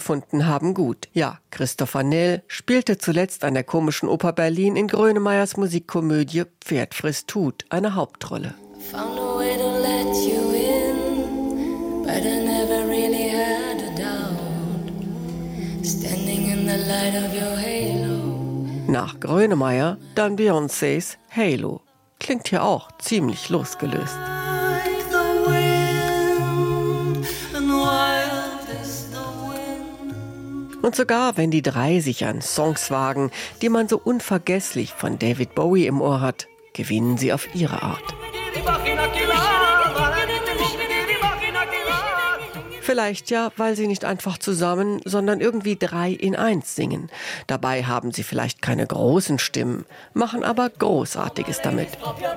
gefunden haben, gut. Ja, Christopher Nell spielte zuletzt an der Komischen Oper Berlin in Grönemeyers Musikkomödie Pferd frisst Hut eine Hauptrolle. Found a way to let you in, but I never really had a doubt. Standing in the light of your halo. Nach Grönemeyer dann Beyoncés Halo. Klingt hier auch ziemlich losgelöst. Und sogar wenn die drei sich an Songs wagen, die man so unvergesslich von David Bowie im Ohr hat, gewinnen sie auf ihre Art. Vielleicht ja, weil sie nicht einfach zusammen, sondern irgendwie 3 in 1 singen. Dabei haben sie vielleicht keine großen Stimmen, machen aber Großartiges damit.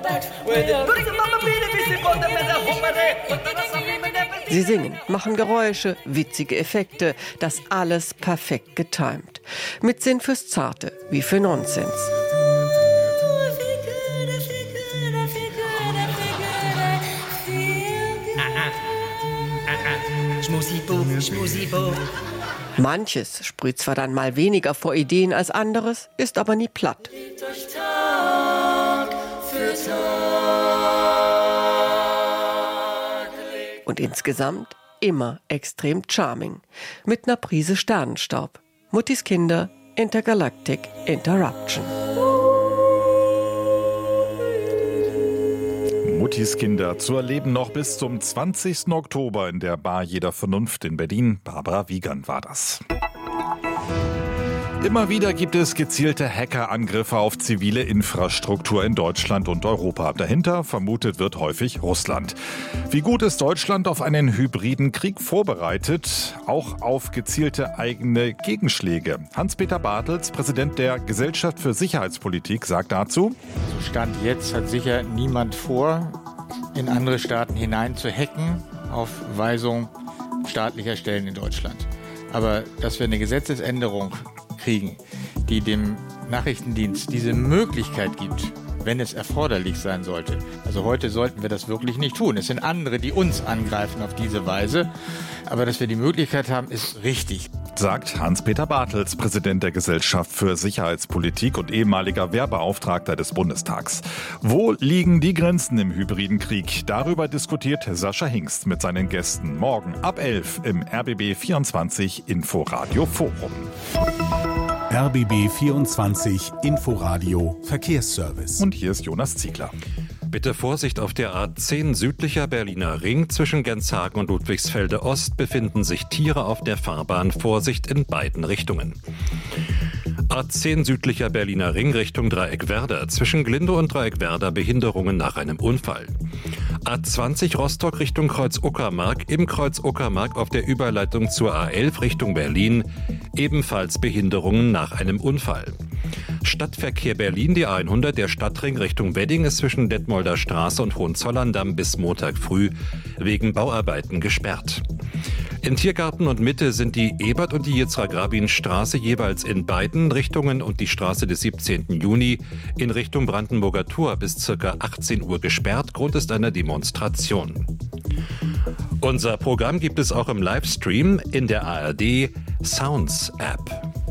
Sie singen, machen Geräusche, witzige Effekte, das alles perfekt getimt. Mit Sinn fürs Zarte, wie für Nonsens. Manches sprüht zwar dann mal weniger vor Ideen als anderes, ist aber nie platt. Und insgesamt immer extrem charming. Mit einer Prise Sternenstaub. Muttis Kinder, Intergalactic Interruption. Muttis Kinder zu erleben noch bis zum 20. Oktober in der Bar Jeder Vernunft in Berlin. Barbara Wiegand war das. Immer wieder gibt es gezielte Hackerangriffe auf zivile Infrastruktur in Deutschland und Europa. Dahinter vermutet wird häufig Russland. Wie gut ist Deutschland auf einen hybriden Krieg vorbereitet? Auch auf gezielte eigene Gegenschläge. Hans-Peter Bartels, Präsident der Gesellschaft für Sicherheitspolitik, sagt dazu: Stand jetzt hat sicher niemand vor, in andere Staaten hinein zu hacken auf Weisung staatlicher Stellen in Deutschland. Aber dass wir eine Gesetzesänderung kriegen, die dem Nachrichtendienst diese Möglichkeit gibt, wenn es erforderlich sein sollte. Also heute sollten wir das wirklich nicht tun. Es sind andere, die uns angreifen auf diese Weise. Aber dass wir die Möglichkeit haben, ist richtig. Sagt Hans-Peter Bartels, Präsident der Gesellschaft für Sicherheitspolitik und ehemaliger Wehrbeauftragter des Bundestags. Wo liegen die Grenzen im hybriden Krieg? Darüber diskutiert Sascha Hingst mit seinen Gästen morgen ab 11 im RBB 24 Inforadio Forum. RBB 24 Inforadio Verkehrsservice. Und hier ist Jonas Ziegler. Bitte Vorsicht auf der A10 südlicher Berliner Ring. Zwischen Genshagen und Ludwigsfelde Ost befinden sich Tiere auf der Fahrbahn. Vorsicht in beiden Richtungen. A10 südlicher Berliner Ring Richtung Dreieckwerder. Zwischen Glinde und Dreieckwerder Behinderungen nach einem Unfall. A20 Rostock Richtung Kreuz-Uckermark. Im Kreuz-Uckermark auf der Überleitung zur A11 Richtung Berlin. Ebenfalls Behinderungen nach einem Unfall. Stadtverkehr Berlin, die A100, der Stadtring Richtung Wedding ist zwischen Detmolder Straße und Hohenzollern-Damm bis Montag früh wegen Bauarbeiten gesperrt. In Tiergarten und Mitte sind die Ebert- und die Yitzhak-Rabin-Straße jeweils in beiden Richtungen und die Straße des 17. Juni in Richtung Brandenburger Tor bis ca. 18 Uhr gesperrt. Grund ist eine Demonstration. Unser Programm gibt es auch im Livestream in der ARD Sounds App.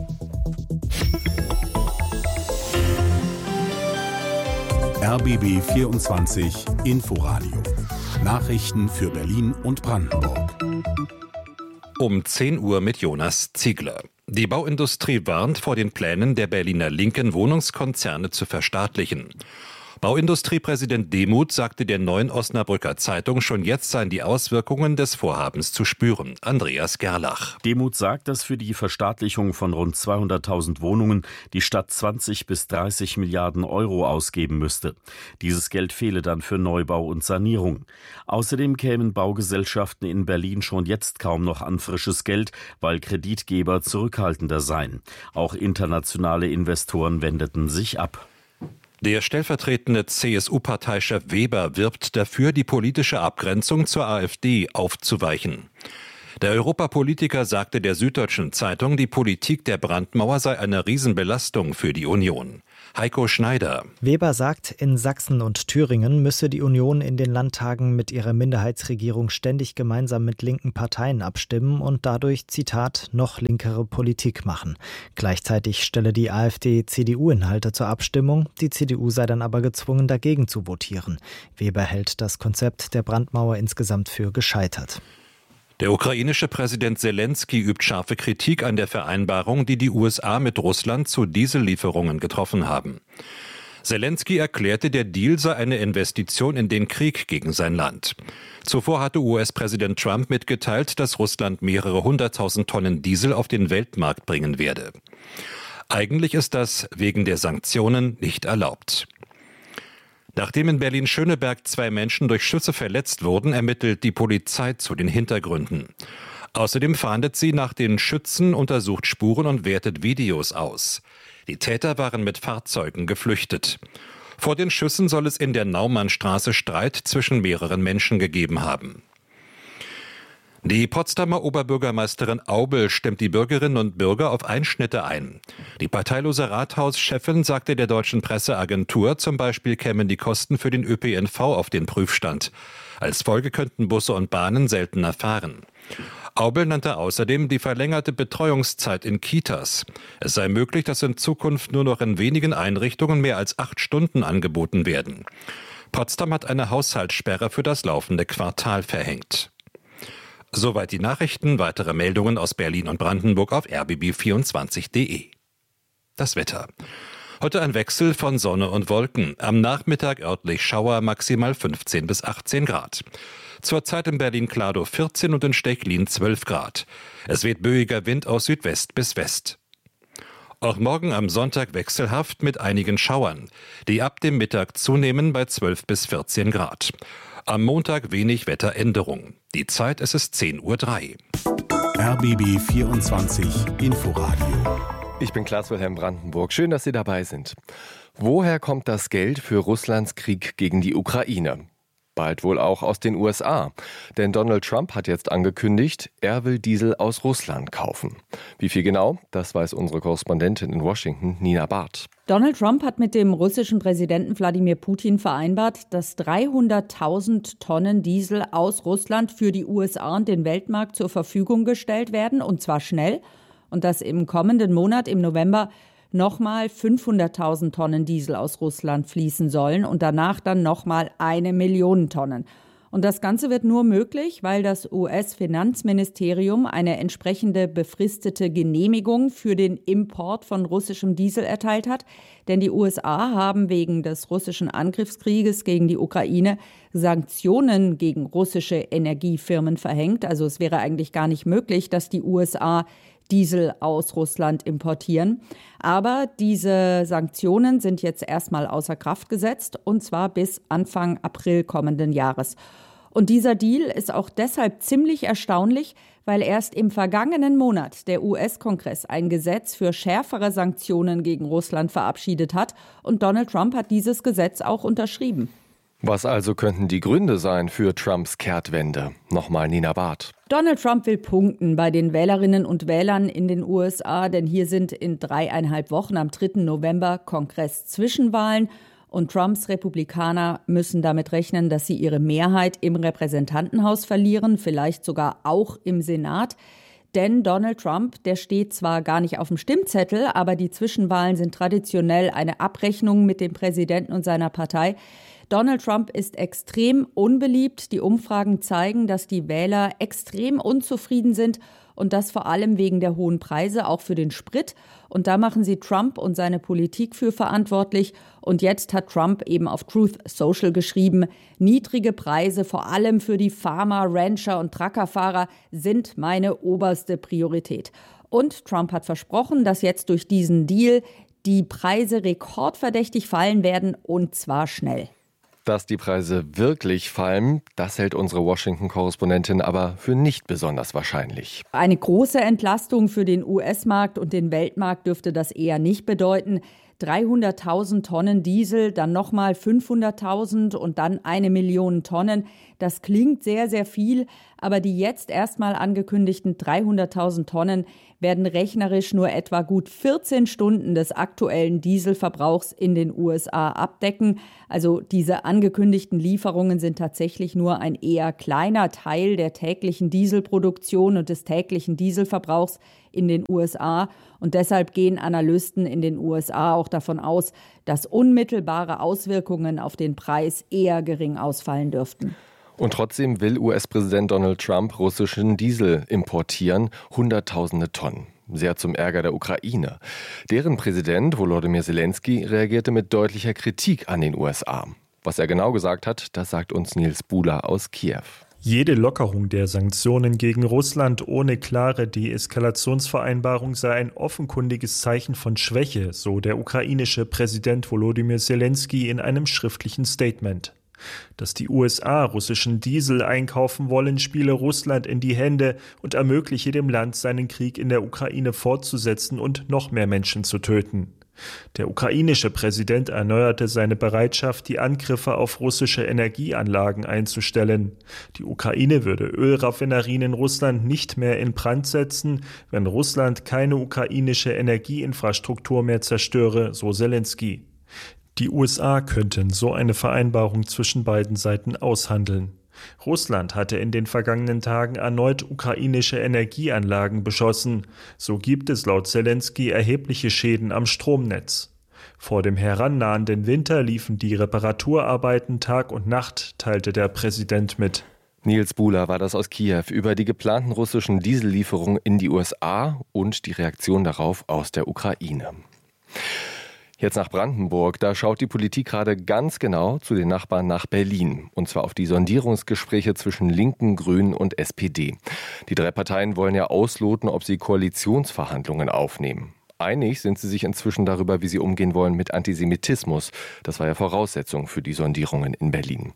RBB 24 Inforadio. Nachrichten für Berlin und Brandenburg. Um 10 Uhr mit Jonas Ziegler. Die Bauindustrie warnt vor den Plänen der Berliner Linken, Wohnungskonzerne zu verstaatlichen. Bauindustriepräsident Demuth sagte der Neuen Osnabrücker Zeitung, schon jetzt seien die Auswirkungen des Vorhabens zu spüren. Andreas Gerlach. Demuth sagt, dass für die Verstaatlichung von rund 200.000 Wohnungen die Stadt 20 bis 30 Milliarden Euro ausgeben müsste. Dieses Geld fehle dann für Neubau und Sanierung. Außerdem kämen Baugesellschaften in Berlin schon jetzt kaum noch an frisches Geld, weil Kreditgeber zurückhaltender seien. Auch internationale Investoren wendeten sich ab. Der stellvertretende CSU-Parteichef Weber wirbt dafür, die politische Abgrenzung zur AfD aufzuweichen. Der Europapolitiker sagte der Süddeutschen Zeitung, die Politik der Brandmauer sei eine Riesenbelastung für die Union. Heiko Schneider. Weber sagt, in Sachsen und Thüringen müsse die Union in den Landtagen mit ihrer Minderheitsregierung ständig gemeinsam mit linken Parteien abstimmen und dadurch, Zitat, noch linkere Politik machen. Gleichzeitig stelle die AfD CDU-Inhalte zur Abstimmung. Die CDU sei dann aber gezwungen, dagegen zu votieren. Weber hält das Konzept der Brandmauer insgesamt für gescheitert. Der ukrainische Präsident Selenskyj übt scharfe Kritik an der Vereinbarung, die die USA mit Russland zu Diesellieferungen getroffen haben. Selenskyj erklärte, der Deal sei eine Investition in den Krieg gegen sein Land. Zuvor hatte US-Präsident Trump mitgeteilt, dass Russland mehrere 100.000 Tonnen Diesel auf den Weltmarkt bringen werde. Eigentlich ist das wegen der Sanktionen nicht erlaubt. Nachdem in Berlin-Schöneberg 2 Menschen durch Schüsse verletzt wurden, ermittelt die Polizei zu den Hintergründen. Außerdem fahndet sie nach den Schützen, untersucht Spuren und wertet Videos aus. Die Täter waren mit Fahrzeugen geflüchtet. Vor den Schüssen soll es in der Naumannstraße Streit zwischen mehreren Menschen gegeben haben. Die Potsdamer Oberbürgermeisterin Aubel stimmt die Bürgerinnen und Bürger auf Einschnitte ein. Die parteilose Rathauschefin sagte der deutschen Presseagentur, zum Beispiel kämen die Kosten für den ÖPNV auf den Prüfstand. Als Folge könnten Busse und Bahnen seltener fahren. Aubel nannte außerdem die verlängerte Betreuungszeit in Kitas. Es sei möglich, dass in Zukunft nur noch in wenigen Einrichtungen mehr als 8 Stunden angeboten werden. Potsdam hat eine Haushaltssperre für das laufende Quartal verhängt. Soweit die Nachrichten. Weitere Meldungen aus Berlin und Brandenburg auf rbb24.de. Das Wetter. Heute ein Wechsel von Sonne und Wolken. Am Nachmittag örtlich Schauer, maximal 15 bis 18 Grad. Zurzeit in Berlin-Kladow 14 und in Stechlin 12 Grad. Es weht böiger Wind aus Südwest bis West. Auch morgen am Sonntag wechselhaft mit einigen Schauern, die ab dem Mittag zunehmen bei 12 bis 14 Grad. Am Montag wenig Wetteränderung. Die Zeit, es ist 10:03 Uhr. RBB 24 Inforadio. Ich bin Klaas-Wilhelm Brandenburg. Schön, dass Sie dabei sind. Woher kommt das Geld für Russlands Krieg gegen die Ukraine? Bald wohl auch aus den USA. Denn Donald Trump hat jetzt angekündigt, er will Diesel aus Russland kaufen. Wie viel genau? Das weiß unsere Korrespondentin in Washington, Nina Barth. Donald Trump hat mit dem russischen Präsidenten Wladimir Putin vereinbart, dass 300.000 Tonnen Diesel aus Russland für die USA und den Weltmarkt zur Verfügung gestellt werden, und zwar schnell. Und dass im kommenden Monat, im November, nochmal 500.000 Tonnen Diesel aus Russland fließen sollen und danach dann nochmal 1 Million Tonnen. Und das Ganze wird nur möglich, weil das US-Finanzministerium eine entsprechende befristete Genehmigung für den Import von russischem Diesel erteilt hat. Denn die USA haben wegen des russischen Angriffskrieges gegen die Ukraine Sanktionen gegen russische Energiefirmen verhängt. Also es wäre eigentlich gar nicht möglich, dass die USA Diesel aus Russland importieren. Aber diese Sanktionen sind jetzt erstmal außer Kraft gesetzt, und zwar bis Anfang April kommenden Jahres. Und dieser Deal ist auch deshalb ziemlich erstaunlich, weil erst im vergangenen Monat der US-Kongress ein Gesetz für schärfere Sanktionen gegen Russland verabschiedet hat, und Donald Trump hat dieses Gesetz auch unterschrieben. Was also könnten die Gründe sein für Trumps Kehrtwende? Nochmal Nina Barth. Donald Trump will punkten bei den Wählerinnen und Wählern in den USA, denn hier sind in 3,5 Wochen am 3. November Kongress-Zwischenwahlen. Und Trumps Republikaner müssen damit rechnen, dass sie ihre Mehrheit im Repräsentantenhaus verlieren, vielleicht sogar auch im Senat. Denn Donald Trump, der steht zwar gar nicht auf dem Stimmzettel, aber die Zwischenwahlen sind traditionell eine Abrechnung mit dem Präsidenten und seiner Partei. Donald Trump ist extrem unbeliebt. Die Umfragen zeigen, dass die Wähler extrem unzufrieden sind, und das vor allem wegen der hohen Preise, auch für den Sprit. Und da machen sie Trump und seine Politik für verantwortlich. Und jetzt hat Trump eben auf Truth Social geschrieben, niedrige Preise, vor allem für die Farmer, Rancher und Truckerfahrer, sind meine oberste Priorität. Und Trump hat versprochen, dass jetzt durch diesen Deal die Preise rekordverdächtig fallen werden, und zwar schnell. Dass die Preise wirklich fallen, das hält unsere Washington-Korrespondentin aber für nicht besonders wahrscheinlich. Eine große Entlastung für den US-Markt und den Weltmarkt dürfte das eher nicht bedeuten. 300.000 Tonnen Diesel, dann nochmal 500.000 und dann 1 Million Tonnen. Das klingt sehr, sehr viel, aber die jetzt erstmal angekündigten 300.000 Tonnen werden rechnerisch nur etwa gut 14 Stunden des aktuellen Dieselverbrauchs in den USA abdecken. Also diese angekündigten Lieferungen sind tatsächlich nur ein eher kleiner Teil der täglichen Dieselproduktion und des täglichen Dieselverbrauchs in den USA. Und deshalb gehen Analysten in den USA auch davon aus, dass unmittelbare Auswirkungen auf den Preis eher gering ausfallen dürften. Und trotzdem will US-Präsident Donald Trump russischen Diesel importieren, Hunderttausende Tonnen. Sehr zum Ärger der Ukraine. Deren Präsident Volodymyr Zelensky reagierte mit deutlicher Kritik an den USA. Was er genau gesagt hat, das sagt uns Nils Buhler aus Kiew. Jede Lockerung der Sanktionen gegen Russland ohne klare Deeskalationsvereinbarung sei ein offenkundiges Zeichen von Schwäche, so der ukrainische Präsident Volodymyr Zelensky in einem schriftlichen Statement. Dass die USA russischen Diesel einkaufen wollen, spiele Russland in die Hände und ermögliche dem Land, seinen Krieg in der Ukraine fortzusetzen und noch mehr Menschen zu töten. Der ukrainische Präsident erneuerte seine Bereitschaft, die Angriffe auf russische Energieanlagen einzustellen. Die Ukraine würde Ölraffinerien in Russland nicht mehr in Brand setzen, wenn Russland keine ukrainische Energieinfrastruktur mehr zerstöre, so Zelensky. Die USA könnten so eine Vereinbarung zwischen beiden Seiten aushandeln. Russland hatte in den vergangenen Tagen erneut ukrainische Energieanlagen beschossen. So gibt es laut Zelensky erhebliche Schäden am Stromnetz. Vor dem herannahenden Winter liefen die Reparaturarbeiten Tag und Nacht, teilte der Präsident mit. Nils Buhler war das aus Kiew über die geplanten russischen Diesellieferungen in die USA und die Reaktion darauf aus der Ukraine. Jetzt nach Brandenburg, da schaut die Politik gerade ganz genau zu den Nachbarn nach Berlin. Und zwar auf die Sondierungsgespräche zwischen Linken, Grünen und SPD. Die 3 Parteien wollen ja ausloten, ob sie Koalitionsverhandlungen aufnehmen. Einig sind sie sich inzwischen darüber, wie sie umgehen wollen mit Antisemitismus. Das war ja Voraussetzung für die Sondierungen in Berlin.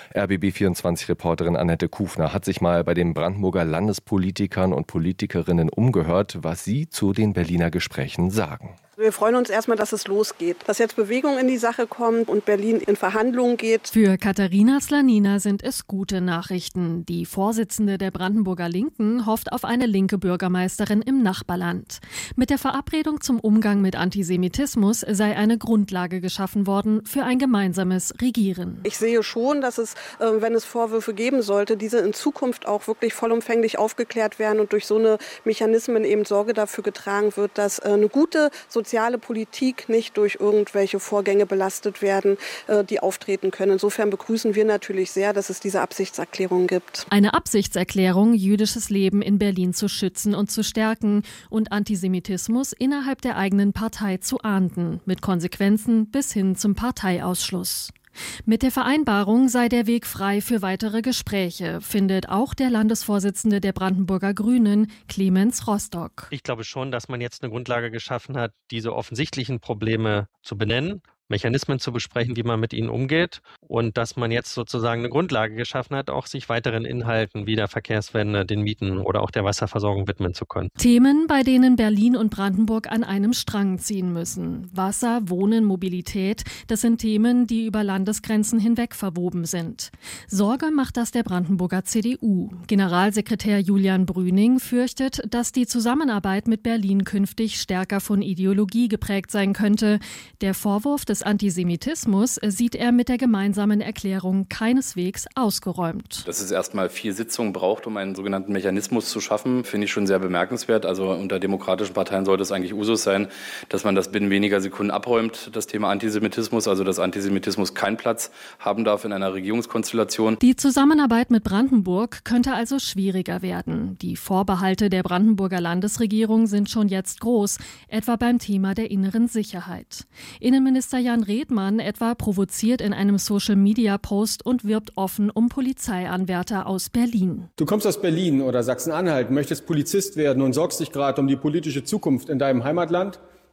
RBB24-Reporterin Annette Kufner hat sich mal bei den Brandenburger Landespolitikern und Politikerinnen umgehört, was sie zu den Berliner Gesprächen sagen. Wir freuen uns erstmal, dass es losgeht, dass jetzt Bewegung in die Sache kommt und Berlin in Verhandlungen geht. Für Katharina Slanina sind es gute Nachrichten. Die Vorsitzende der Brandenburger Linken hofft auf eine linke Bürgermeisterin im Nachbarland. Mit der Verabredung zum Umgang mit Antisemitismus sei eine Grundlage geschaffen worden für ein gemeinsames Regieren. Ich sehe schon, dass es, wenn es Vorwürfe geben sollte, diese in Zukunft auch wirklich vollumfänglich aufgeklärt werden und durch so eine Mechanismen eben Sorge dafür getragen wird, dass eine gute soziale Politik nicht durch irgendwelche Vorgänge belastet werden, die auftreten können. Insofern begrüßen wir natürlich sehr, dass es diese Absichtserklärung gibt. Eine Absichtserklärung, jüdisches Leben in Berlin zu schützen und zu stärken und Antisemitismus innerhalb der eigenen Partei zu ahnden, mit Konsequenzen bis hin zum Parteiausschluss. Mit der Vereinbarung sei der Weg frei für weitere Gespräche, findet auch der Landesvorsitzende der Brandenburger Grünen, Clemens Rostock. Ich glaube schon, dass man jetzt eine Grundlage geschaffen hat, diese offensichtlichen Probleme zu benennen, Mechanismen zu besprechen, wie man mit ihnen umgeht und dass man jetzt sozusagen eine Grundlage geschaffen hat, auch sich weiteren Inhalten wie der Verkehrswende, den Mieten oder auch der Wasserversorgung widmen zu können. Themen, bei denen Berlin und Brandenburg an einem Strang ziehen müssen. Wasser, Wohnen, Mobilität, das sind Themen, die über Landesgrenzen hinweg verwoben sind. Sorge macht das der Brandenburger CDU. Generalsekretär Julian Brüning fürchtet, dass die Zusammenarbeit mit Berlin künftig stärker von Ideologie geprägt sein könnte. Der Vorwurf des Antisemitismus sieht er mit der gemeinsamen Erklärung keineswegs ausgeräumt. Dass es erstmal 4 Sitzungen braucht, um einen sogenannten Mechanismus zu schaffen, finde ich schon sehr bemerkenswert. Also unter demokratischen Parteien sollte es eigentlich Usus sein, dass man das binnen weniger Sekunden abräumt, das Thema Antisemitismus, also dass Antisemitismus keinen Platz haben darf in einer Regierungskonstellation. Die Zusammenarbeit mit Brandenburg könnte also schwieriger werden. Die Vorbehalte der Brandenburger Landesregierung sind schon jetzt groß, etwa beim Thema der inneren Sicherheit. Innenminister Jan Redmann etwa provoziert in einem Social-Media-Post und wirbt offen um Polizeianwärter aus Berlin. Du kommst aus Berlin oder Sachsen-Anhalt, möchtest Polizist werden und sorgst dich gerade um die politische Zukunft in deinem Heimatland?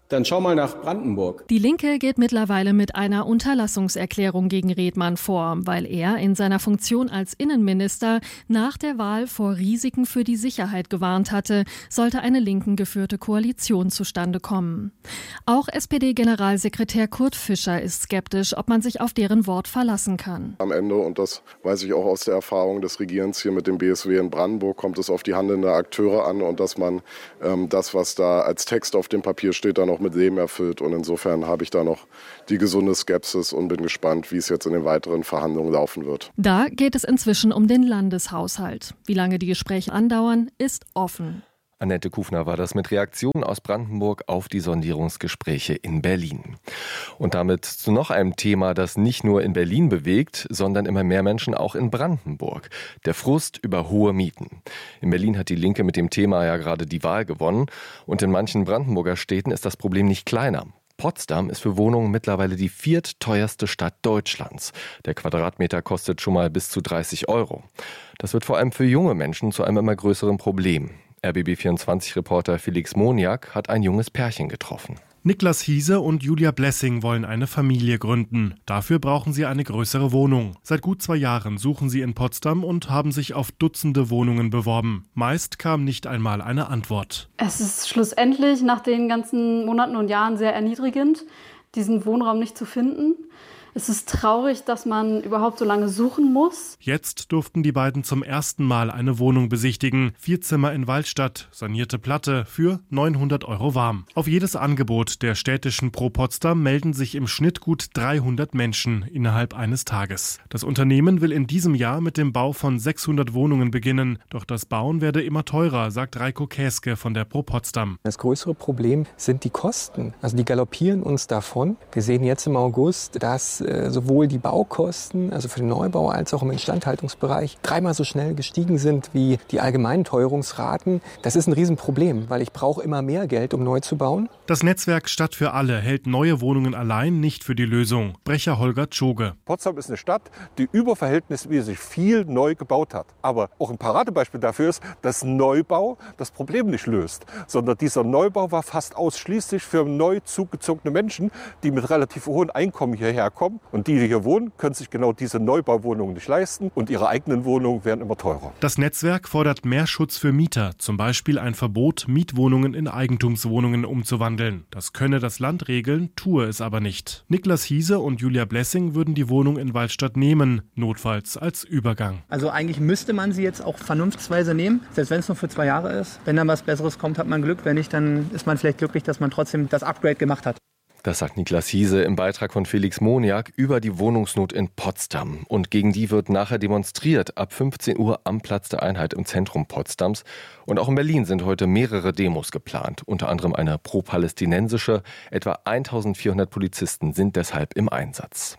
Dann schau mal nach Brandenburg. Die Linke geht mittlerweile mit einer Unterlassungserklärung gegen Redmann vor, weil er in seiner Funktion als Innenminister nach der Wahl vor Risiken für die Sicherheit gewarnt hatte, sollte eine linken geführte Koalition zustande kommen. Auch SPD-Generalsekretär Kurt Fischer ist skeptisch, ob man sich auf deren Wort verlassen kann. Am Ende, und das weiß ich auch aus der Erfahrung des Regierens hier mit dem BSW in Brandenburg, kommt es auf die handelnden Akteure an und dass man das, was da als Text auf dem Papier steht, dann auch mit Leben erfüllt. Und insofern habe ich da noch die gesunde Skepsis und bin gespannt, wie es jetzt in den weiteren Verhandlungen laufen wird. Da geht es inzwischen um den Landeshaushalt. Wie lange die Gespräche andauern, ist offen. Annette Kufner war das mit Reaktionen aus Brandenburg auf die Sondierungsgespräche in Berlin. Und damit zu noch einem Thema, das nicht nur in Berlin bewegt, sondern immer mehr Menschen auch in Brandenburg. Der Frust über hohe Mieten. In Berlin hat die Linke mit dem Thema ja gerade die Wahl gewonnen. Und in manchen Brandenburger Städten ist das Problem nicht kleiner. Potsdam ist für Wohnungen mittlerweile die viertteuerste Stadt Deutschlands. Der Quadratmeter kostet schon mal bis zu 30 €. Das wird vor allem für junge Menschen zu einem immer größeren Problem. RBB24-Reporter Felix Moniak hat ein junges Pärchen getroffen. Niklas Hiese und Julia Blessing wollen eine Familie gründen. Dafür brauchen sie eine größere Wohnung. Seit gut 2 Jahren suchen sie in Potsdam und haben sich auf Dutzende Wohnungen beworben. Meist kam nicht einmal eine Antwort. Es ist schlussendlich nach den ganzen Monaten und Jahren sehr erniedrigend, diesen Wohnraum nicht zu finden. Es ist traurig, dass man überhaupt so lange suchen muss. Jetzt durften die beiden zum ersten Mal eine Wohnung besichtigen. 4 Zimmer in Waldstadt, sanierte Platte für 900 € warm. Auf jedes Angebot der städtischen Pro Potsdam melden sich im Schnitt gut 300 Menschen innerhalb eines Tages. Das Unternehmen will in diesem Jahr mit dem Bau von 600 Wohnungen beginnen. Doch das Bauen werde immer teurer, sagt Reiko Käske von der Pro Potsdam. Das größere Problem sind die Kosten. Also die galoppieren uns davon. Wir sehen jetzt im August, dass sowohl die Baukosten, also für den Neubau, als auch im Instandhaltungsbereich 3-mal so schnell gestiegen sind wie die allgemeinen Teuerungsraten. Das ist ein Riesenproblem, weil ich brauche immer mehr Geld, um neu zu bauen. Das Netzwerk Stadt für alle hält neue Wohnungen allein nicht für die Lösung. Brecher Holger Tschoge. Potsdam ist eine Stadt, die überverhältnismäßig viel neu gebaut hat. Aber auch ein Paradebeispiel dafür ist, dass Neubau das Problem nicht löst, sondern dieser Neubau war fast ausschließlich für neu zugezogene Menschen, die mit relativ hohen Einkommen hierher kommen. Und die hier wohnen, können sich genau diese Neubauwohnungen nicht leisten und ihre eigenen Wohnungen werden immer teurer. Das Netzwerk fordert mehr Schutz für Mieter, zum Beispiel ein Verbot, Mietwohnungen in Eigentumswohnungen umzuwandeln. Das könne das Land regeln, tue es aber nicht. Niklas Hiese und Julia Blessing würden die Wohnung in Waldstadt nehmen, notfalls als Übergang. Also eigentlich müsste man sie jetzt auch vernunftsweise nehmen, selbst wenn es nur für 2 Jahre ist. Wenn dann was Besseres kommt, hat man Glück. Wenn nicht, dann ist man vielleicht glücklich, dass man trotzdem das Upgrade gemacht hat. Das sagt Niklas Hiese im Beitrag von Felix Moniak über die Wohnungsnot in Potsdam. Und gegen die wird nachher demonstriert, ab 15 Uhr am Platz der Einheit im Zentrum Potsdams. Und auch in Berlin sind heute mehrere Demos geplant, unter anderem eine pro-palästinensische. Etwa 1400 Polizisten sind deshalb im Einsatz.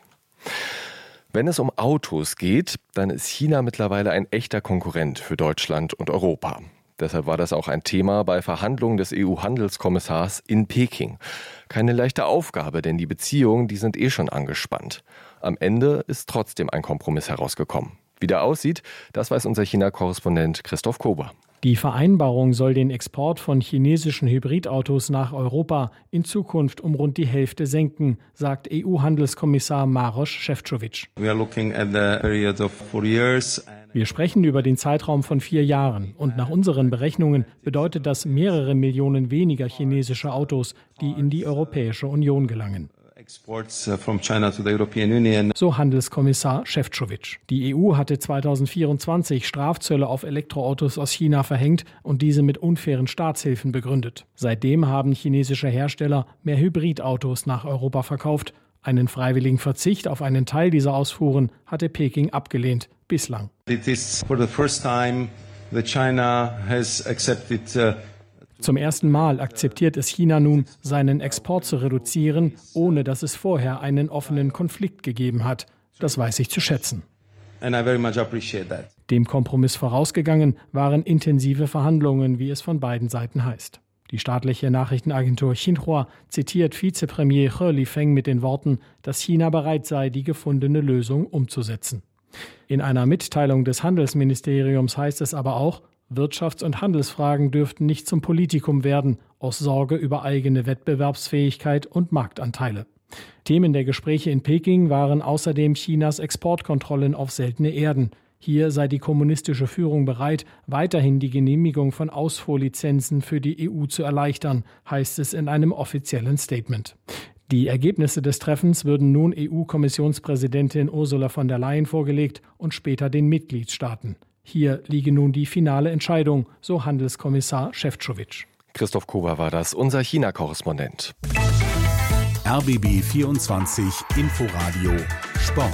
Wenn es um Autos geht, dann ist China mittlerweile ein echter Konkurrent für Deutschland und Europa. Deshalb war das auch ein Thema bei Verhandlungen des EU-Handelskommissars in Peking. Keine leichte Aufgabe, denn die Beziehungen, die sind schon angespannt. Am Ende ist trotzdem ein Kompromiss herausgekommen. Wie der aussieht, das weiß unser China-Korrespondent Christoph Kober. Die Vereinbarung soll den Export von chinesischen Hybridautos nach Europa in Zukunft um rund die Hälfte senken, sagt EU-Handelskommissar Maroš Šefčovič. Wir sprechen über den Zeitraum von 4 Jahren und nach unseren Berechnungen bedeutet das mehrere Millionen weniger chinesische Autos, die in die Europäische Union gelangen. So Handelskommissar Šefčovič. Die EU hatte 2024 Strafzölle auf Elektroautos aus China verhängt und diese mit unfairen Staatshilfen begründet. Seitdem haben chinesische Hersteller mehr Hybridautos nach Europa verkauft. Einen freiwilligen Verzicht auf einen Teil dieser Ausfuhren hatte Peking abgelehnt, bislang. Zum ersten Mal akzeptiert es China nun, seinen Export zu reduzieren, ohne dass es vorher einen offenen Konflikt gegeben hat. Das weiß ich zu schätzen. Dem Kompromiss vorausgegangen waren intensive Verhandlungen, wie es von beiden Seiten heißt. Die staatliche Nachrichtenagentur Xinhua zitiert Vizepremier He Lifeng mit den Worten, dass China bereit sei, die gefundene Lösung umzusetzen. In einer Mitteilung des Handelsministeriums heißt es aber auch, Wirtschafts- und Handelsfragen dürften nicht zum Politikum werden, aus Sorge über eigene Wettbewerbsfähigkeit und Marktanteile. Themen der Gespräche in Peking waren außerdem Chinas Exportkontrollen auf seltene Erden. Hier sei die kommunistische Führung bereit, weiterhin die Genehmigung von Ausfuhrlizenzen für die EU zu erleichtern, heißt es in einem offiziellen Statement. Die Ergebnisse des Treffens würden nun EU-Kommissionspräsidentin Ursula von der Leyen vorgelegt und später den Mitgliedstaaten. Hier liege nun die finale Entscheidung, so Handelskommissar Šefčovič. Christoph Kober war das, unser China-Korrespondent. RBB 24 Inforadio Sport.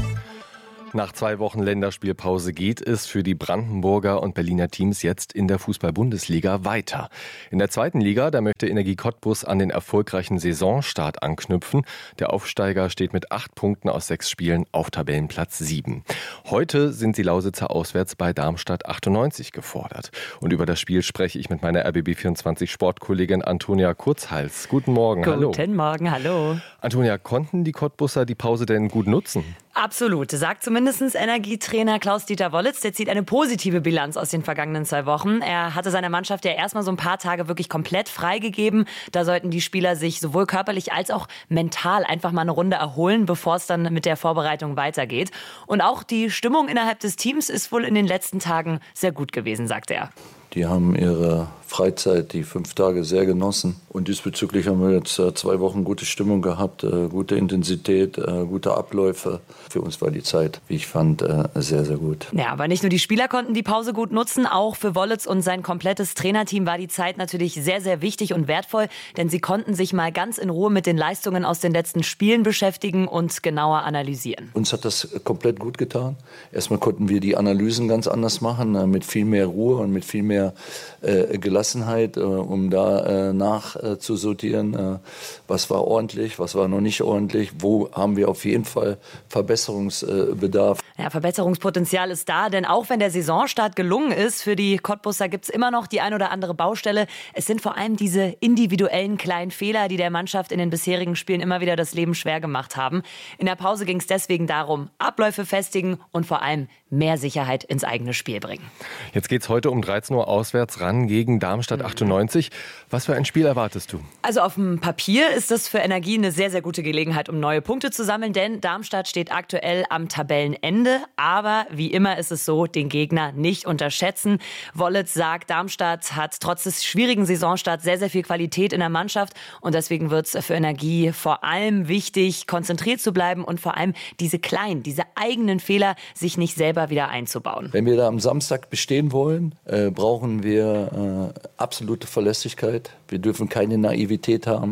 Nach 2 Wochen Länderspielpause geht es für die Brandenburger und Berliner Teams jetzt in der Fußball-Bundesliga weiter. In der 2. Liga, da möchte Energie Cottbus an den erfolgreichen Saisonstart anknüpfen. Der Aufsteiger steht mit 8 Punkten aus 6 Spielen auf Tabellenplatz 7. Heute sind die Lausitzer auswärts bei Darmstadt 98 gefordert. Und über das Spiel spreche ich mit meiner RBB24 Sportkollegin Antonia Kurzhals. Guten Morgen, hallo. Guten Morgen, hallo. Antonia, konnten die Cottbuser die Pause denn gut nutzen? Absolut, sagt zumindest Energietrainer Klaus-Dieter Wollitz. Der zieht eine positive Bilanz aus den vergangenen 2 Wochen. Er hatte seiner Mannschaft ja erstmal so ein paar Tage wirklich komplett freigegeben. Da sollten die Spieler sich sowohl körperlich als auch mental einfach mal eine Runde erholen, bevor es dann mit der Vorbereitung weitergeht. Und auch die Stimmung innerhalb des Teams ist wohl in den letzten Tagen sehr gut gewesen, sagt er. Die haben ihre Freizeit, die 5 Tage, sehr genossen. Und diesbezüglich haben wir jetzt 2 Wochen gute Stimmung gehabt, gute Intensität, gute Abläufe. Für uns war die Zeit, wie ich fand, sehr, sehr gut. Ja, aber nicht nur die Spieler konnten die Pause gut nutzen, auch für Wollitz und sein komplettes Trainerteam war die Zeit natürlich sehr, sehr wichtig und wertvoll, denn sie konnten sich mal ganz in Ruhe mit den Leistungen aus den letzten Spielen beschäftigen und genauer analysieren. Uns hat das komplett gut getan. Erstmal konnten wir die Analysen ganz anders machen, mit viel mehr Ruhe und mit viel mehr Gelassenheit, um da nachzusortieren, was war ordentlich, was war noch nicht ordentlich, wo haben wir auf jeden Fall Verbesserungsbedarf. Ja, Verbesserungspotenzial ist da, denn auch wenn der Saisonstart gelungen ist, für die Cottbusser gibt es immer noch die ein oder andere Baustelle. Es sind vor allem diese individuellen kleinen Fehler, die der Mannschaft in den bisherigen Spielen immer wieder das Leben schwer gemacht haben. In der Pause ging es deswegen darum, Abläufe festigen und vor allem mehr Sicherheit ins eigene Spiel bringen. Jetzt geht's heute um 13 Uhr auswärts ran gegen Darmstadt 98. Was für ein Spiel erwartest du? Also auf dem Papier ist das für Energie eine sehr, sehr gute Gelegenheit, um neue Punkte zu sammeln, denn Darmstadt steht aktuell am Tabellenende. Aber wie immer ist es so, den Gegner nicht unterschätzen. Wollitz sagt, Darmstadt hat trotz des schwierigen Saisonstarts sehr, sehr viel Qualität in der Mannschaft und deswegen wird es für Energie vor allem wichtig, konzentriert zu bleiben und vor allem diese eigenen Fehler sich nicht selber wieder einzubauen. Wenn wir da am Samstag bestehen wollen, brauchen wir absolute Verlässlichkeit. Wir dürfen keine Naivität haben.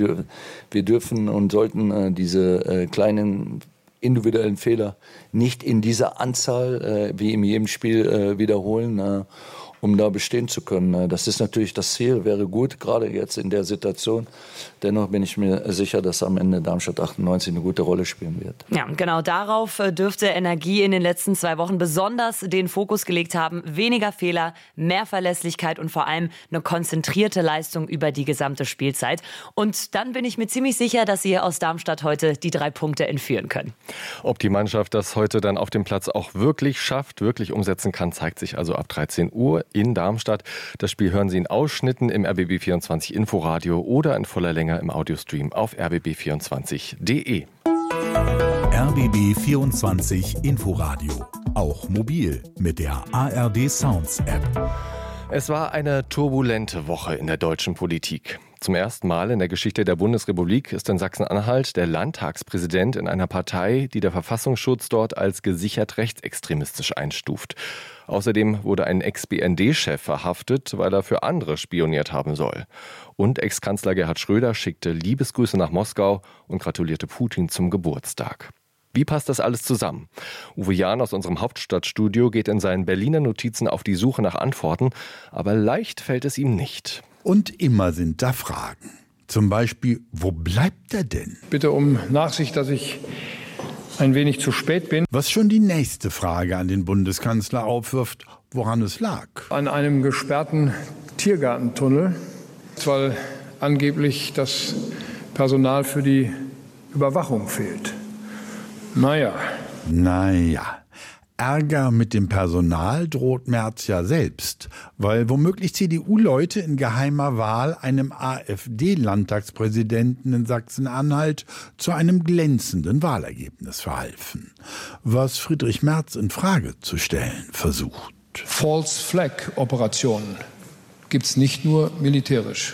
Wir dürfen und sollten diese kleinen individuellen Fehler nicht in dieser Anzahl wie in jedem Spiel wiederholen, um da bestehen zu können. Das ist natürlich das Ziel, wäre gut, gerade jetzt in der Situation. Dennoch bin ich mir sicher, dass am Ende Darmstadt 98 eine gute Rolle spielen wird. Ja, und genau darauf dürfte Energie in den letzten 2 Wochen besonders den Fokus gelegt haben. Weniger Fehler, mehr Verlässlichkeit und vor allem eine konzentrierte Leistung über die gesamte Spielzeit. Und dann bin ich mir ziemlich sicher, dass Sie aus Darmstadt heute die 3 Punkte entführen können. Ob die Mannschaft das heute dann auf dem Platz auch wirklich schafft, wirklich umsetzen kann, zeigt sich also ab 13 Uhr in Darmstadt. Das Spiel hören Sie in Ausschnitten im RBB24 Inforadio oder in voller Länge im Audiostream auf rbb24.de. RBB24 Inforadio. Auch mobil mit der ARD Sounds App. Es war eine turbulente Woche in der deutschen Politik. Zum ersten Mal in der Geschichte der Bundesrepublik ist in Sachsen-Anhalt der Landtagspräsident in einer Partei, die der Verfassungsschutz dort als gesichert rechtsextremistisch einstuft. Außerdem wurde ein Ex-BND-Chef verhaftet, weil er für andere spioniert haben soll. Und Ex-Kanzler Gerhard Schröder schickte Liebesgrüße nach Moskau und gratulierte Putin zum Geburtstag. Wie passt das alles zusammen? Uwe Jahn aus unserem Hauptstadtstudio geht in seinen Berliner Notizen auf die Suche nach Antworten, aber leicht fällt es ihm nicht. Und immer sind da Fragen. Zum Beispiel, wo bleibt er denn? Bitte um Nachsicht, dass ich ein wenig zu spät bin. Was schon die nächste Frage an den Bundeskanzler aufwirft, woran es lag. An einem gesperrten Tiergartentunnel, weil angeblich das Personal für die Überwachung fehlt. Naja. Ärger mit dem Personal droht Merz ja selbst, weil womöglich CDU-Leute in geheimer Wahl einem AfD-Landtagspräsidenten in Sachsen-Anhalt zu einem glänzenden Wahlergebnis verhalfen, was Friedrich Merz in Frage zu stellen versucht. False Flag Operationen gibt es nicht nur militärisch.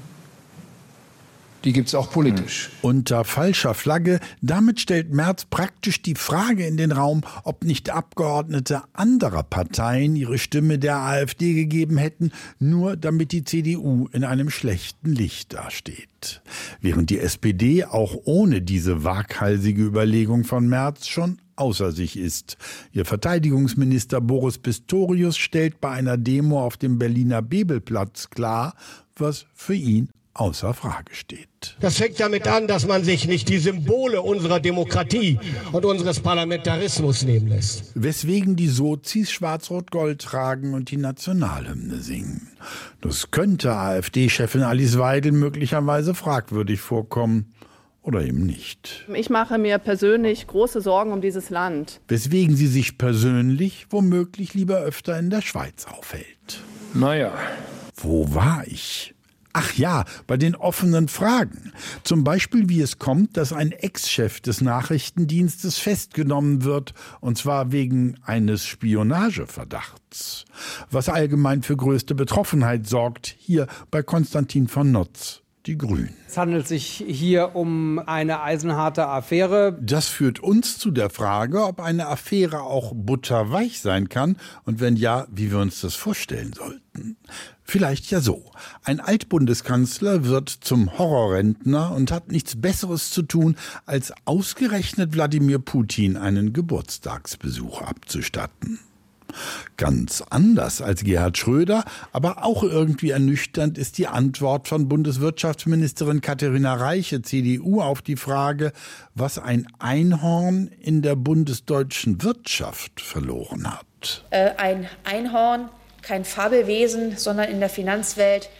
Die gibt es auch politisch. Unter falscher Flagge, damit stellt Merz praktisch die Frage in den Raum, ob nicht Abgeordnete anderer Parteien ihre Stimme der AfD gegeben hätten, nur damit die CDU in einem schlechten Licht dasteht. Während die SPD auch ohne diese waghalsige Überlegung von Merz schon außer sich ist. Ihr Verteidigungsminister Boris Pistorius stellt bei einer Demo auf dem Berliner Bebelplatz klar, was für ihn außer Frage steht. Das fängt damit an, dass man sich nicht die Symbole unserer Demokratie und unseres Parlamentarismus nehmen lässt. Weswegen die Sozis Schwarz-Rot-Gold tragen und die Nationalhymne singen. Das könnte AfD-Chefin Alice Weidel möglicherweise fragwürdig vorkommen. Oder eben nicht. Ich mache mir persönlich große Sorgen um dieses Land. Weswegen sie sich persönlich womöglich lieber öfter in der Schweiz aufhält. Naja. Wo war ich? Ach ja, bei den offenen Fragen. Zum Beispiel, wie es kommt, dass ein Ex-Chef des Nachrichtendienstes festgenommen wird, und zwar wegen eines Spionageverdachts. Was allgemein für größte Betroffenheit sorgt, hier bei Konstantin von Notz, die Grünen. Es handelt sich hier um eine eisenharte Affäre. Das führt uns zu der Frage, ob eine Affäre auch butterweich sein kann und wenn ja, wie wir uns das vorstellen sollten. Vielleicht ja so. Ein Altbundeskanzler wird zum Horrorrentner und hat nichts Besseres zu tun, als ausgerechnet Wladimir Putin einen Geburtstagsbesuch abzustatten. Ganz anders als Gerhard Schröder, aber auch irgendwie ernüchternd ist die Antwort von Bundeswirtschaftsministerin Katharina Reiche, CDU, auf die Frage, was ein Einhorn in der bundesdeutschen Wirtschaft verloren hat. Ein Einhorn, kein Fabelwesen, sondern in der Finanzwelt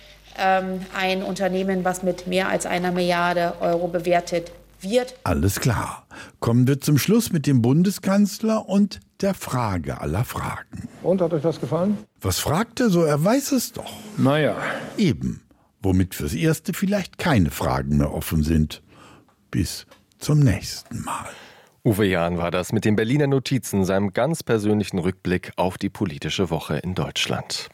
ein Unternehmen, was mit mehr als 1 Milliarde Euro bewertet wird. Alles klar. Kommen wir zum Schluss mit dem Bundeskanzler und der Frage aller Fragen. Und, hat euch das gefallen? Was fragt er so? Er weiß es doch. Naja. Eben. Womit fürs Erste vielleicht keine Fragen mehr offen sind. Bis zum nächsten Mal. Uwe Jahn war das mit den Berliner Notizen, seinem ganz persönlichen Rückblick auf die politische Woche in Deutschland.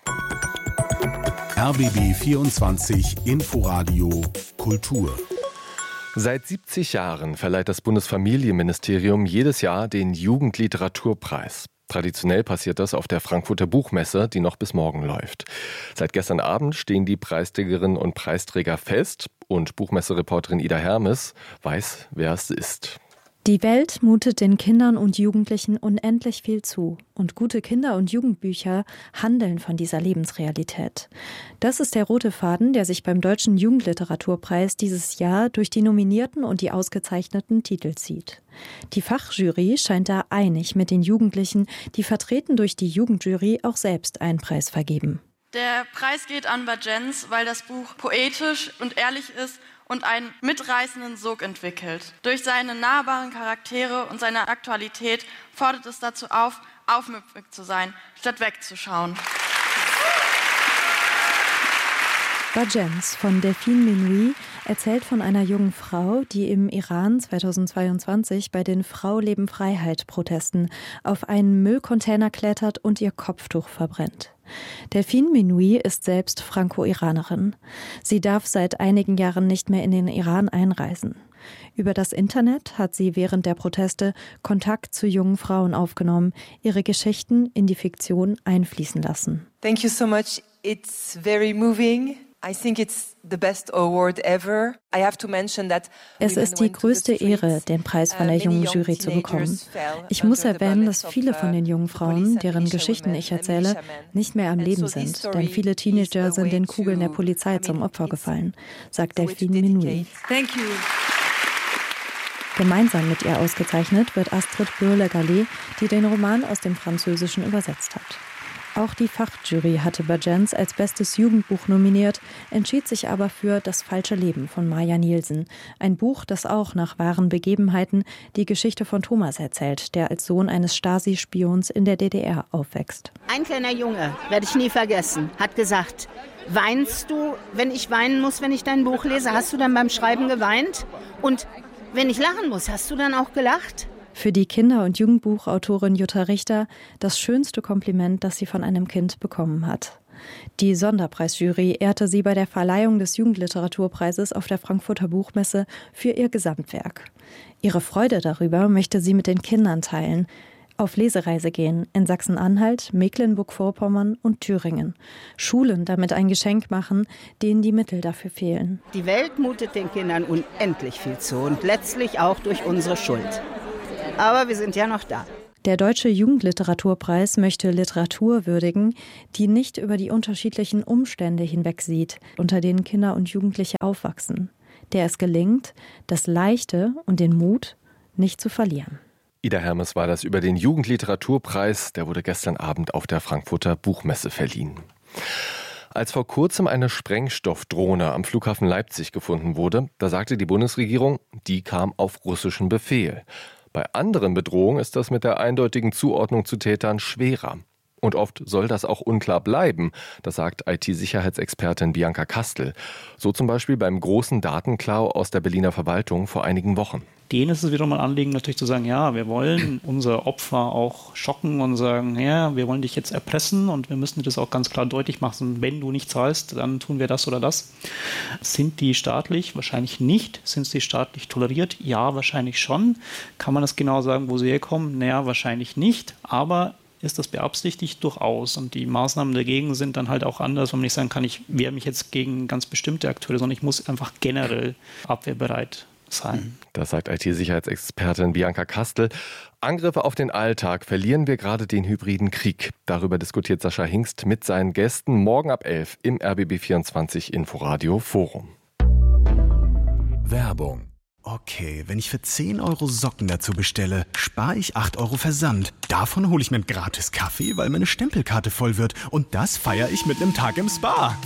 RBB 24 Inforadio Kultur. Seit 70 Jahren verleiht das Bundesfamilienministerium jedes Jahr den Jugendliteraturpreis. Traditionell passiert das auf der Frankfurter Buchmesse, die noch bis morgen läuft. Seit gestern Abend stehen die Preisträgerinnen und Preisträger fest und Buchmessereporterin Ida Hermes weiß, wer es ist. Die Welt mutet den Kindern und Jugendlichen unendlich viel zu. Und gute Kinder- und Jugendbücher handeln von dieser Lebensrealität. Das ist der rote Faden, der sich beim Deutschen Jugendliteraturpreis dieses Jahr durch die nominierten und die ausgezeichneten Titel zieht. Die Fachjury scheint da einig mit den Jugendlichen, die vertreten durch die Jugendjury auch selbst einen Preis vergeben. Der Preis geht an Vajenz, weil das Buch poetisch und ehrlich ist und einen mitreißenden Sog entwickelt. Durch seine nahbaren Charaktere und seine Aktualität fordert es dazu auf, aufmüpfig zu sein, statt wegzuschauen. Vajenz von Delphine Menuhi erzählt von einer jungen Frau, die im Iran 2022 bei den Frau-Leben-Freiheit-Protesten auf einen Müllcontainer klettert und ihr Kopftuch verbrennt. Delphine Menuhi ist selbst Franco-Iranerin. Sie darf seit einigen Jahren nicht mehr in den Iran einreisen. Über das Internet hat sie während der Proteste Kontakt zu jungen Frauen aufgenommen, ihre Geschichten in die Fiktion einfließen lassen. Thank you so much. It's very moving. I think it's the best award ever. I have to mention that es ist die größte Ehre, den Preis von der jungen Jury zu bekommen. Ich muss erwähnen, dass viele von den jungen Frauen, deren Geschichten ich erzähle, nicht mehr am Leben sind, denn viele Teenager sind den Kugeln der Polizei zum Opfer gefallen, sagt Delphine Menuhi. Thank you. Gemeinsam mit ihr ausgezeichnet wird Astrid Bürle-Gallet, die den Roman aus dem Französischen übersetzt hat. Auch die Fachjury hatte Bajenz als bestes Jugendbuch nominiert, entschied sich aber für Das falsche Leben von Maja Nielsen. Ein Buch, das auch nach wahren Begebenheiten die Geschichte von Thomas erzählt, der als Sohn eines Stasi-Spions in der DDR aufwächst. Ein kleiner Junge, werde ich nie vergessen, hat gesagt: Weinst du, wenn ich weinen muss, wenn ich dein Buch lese? Hast du dann beim Schreiben geweint? Und wenn ich lachen muss, hast du dann auch gelacht? Für die Kinder- und Jugendbuchautorin Jutta Richter das schönste Kompliment, das sie von einem Kind bekommen hat. Die Sonderpreisjury ehrte sie bei der Verleihung des Jugendliteraturpreises auf der Frankfurter Buchmesse für ihr Gesamtwerk. Ihre Freude darüber möchte sie mit den Kindern teilen, auf Lesereise gehen in Sachsen-Anhalt, Mecklenburg-Vorpommern und Thüringen. Schulen damit ein Geschenk machen, denen die Mittel dafür fehlen. Die Welt mutet den Kindern unendlich viel zu und letztlich auch durch unsere Schuld. Aber wir sind ja noch da. Der Deutsche Jugendliteraturpreis möchte Literatur würdigen, die nicht über die unterschiedlichen Umstände hinwegsieht, unter denen Kinder und Jugendliche aufwachsen. Der es gelingt, das Leichte und den Mut nicht zu verlieren. Ida Hermes war das über den Jugendliteraturpreis. Der wurde gestern Abend auf der Frankfurter Buchmesse verliehen. Als vor kurzem eine Sprengstoffdrohne am Flughafen Leipzig gefunden wurde, da sagte die Bundesregierung, die kam auf russischen Befehl. Bei anderen Bedrohungen ist das mit der eindeutigen Zuordnung zu Tätern schwerer. Und oft soll das auch unklar bleiben, das sagt IT-Sicherheitsexpertin Bianca Kastel. So zum Beispiel beim großen Datenklau aus der Berliner Verwaltung vor einigen Wochen. Denen ist es wiederum ein Anliegen, natürlich zu sagen, ja, wir wollen unser Opfer auch schocken und sagen, ja, wir wollen dich jetzt erpressen und wir müssen das auch ganz klar deutlich machen, wenn du nicht zahlst, dann tun wir das oder das. Sind die staatlich? Wahrscheinlich nicht. Sind sie staatlich toleriert? Ja, wahrscheinlich schon. Kann man das genau sagen, wo sie herkommen? Naja, wahrscheinlich nicht, aber ist das beabsichtigt? Durchaus. Und die Maßnahmen dagegen sind dann halt auch anders, wenn man nicht sagen kann, ich wehre mich jetzt gegen ganz bestimmte Akteure, sondern ich muss einfach generell abwehrbereit sein. Das sagt IT-Sicherheitsexpertin Bianca Kastel. Angriffe auf den Alltag, verlieren wir gerade den hybriden Krieg? Darüber diskutiert Sascha Hingst mit seinen Gästen morgen ab 11 im RBB24 Inforadio Forum. Werbung. Okay, wenn ich für 10 € Socken dazu bestelle, spare ich 8 € Versand. Davon hole ich mir einen gratis Kaffee, weil meine Stempelkarte voll wird. Und das feiere ich mit einem Tag im Spa.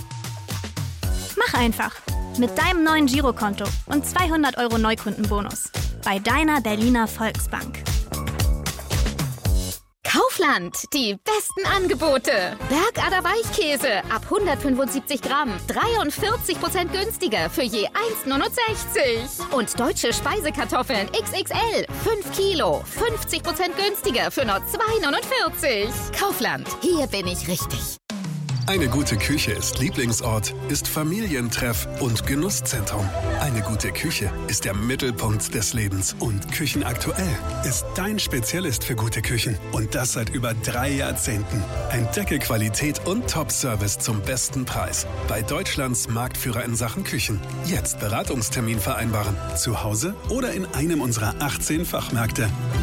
Mach einfach. Mit deinem neuen Girokonto und 200 € Neukundenbonus. Bei deiner Berliner Volksbank. Kaufland, die besten Angebote. Bergader Weichkäse ab 175 Gramm, 43% günstiger für je 1,69. Und deutsche Speisekartoffeln XXL, 5 Kilo, 50% günstiger für nur 2,49. Kaufland, hier bin ich richtig. Eine gute Küche ist Lieblingsort, ist Familientreff und Genusszentrum. Eine gute Küche ist der Mittelpunkt des Lebens. Und Küchenaktuell ist dein Spezialist für gute Küchen. Und das seit über 3 Jahrzehnten. Entdecke Qualität und Top-Service zum besten Preis. Bei Deutschlands Marktführer in Sachen Küchen. Jetzt Beratungstermin vereinbaren. Zu Hause oder in einem unserer 18 Fachmärkte.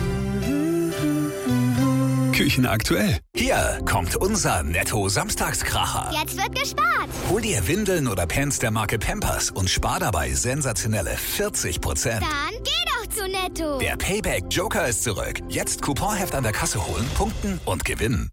Küchenaktuell. Hier kommt unser Netto-Samstagskracher. Jetzt wird gespart. Hol dir Windeln oder Pants der Marke Pampers und spar dabei sensationelle 40%. Dann geh doch zu Netto. Der Payback Joker ist zurück. Jetzt Couponheft an der Kasse holen, punkten und gewinnen.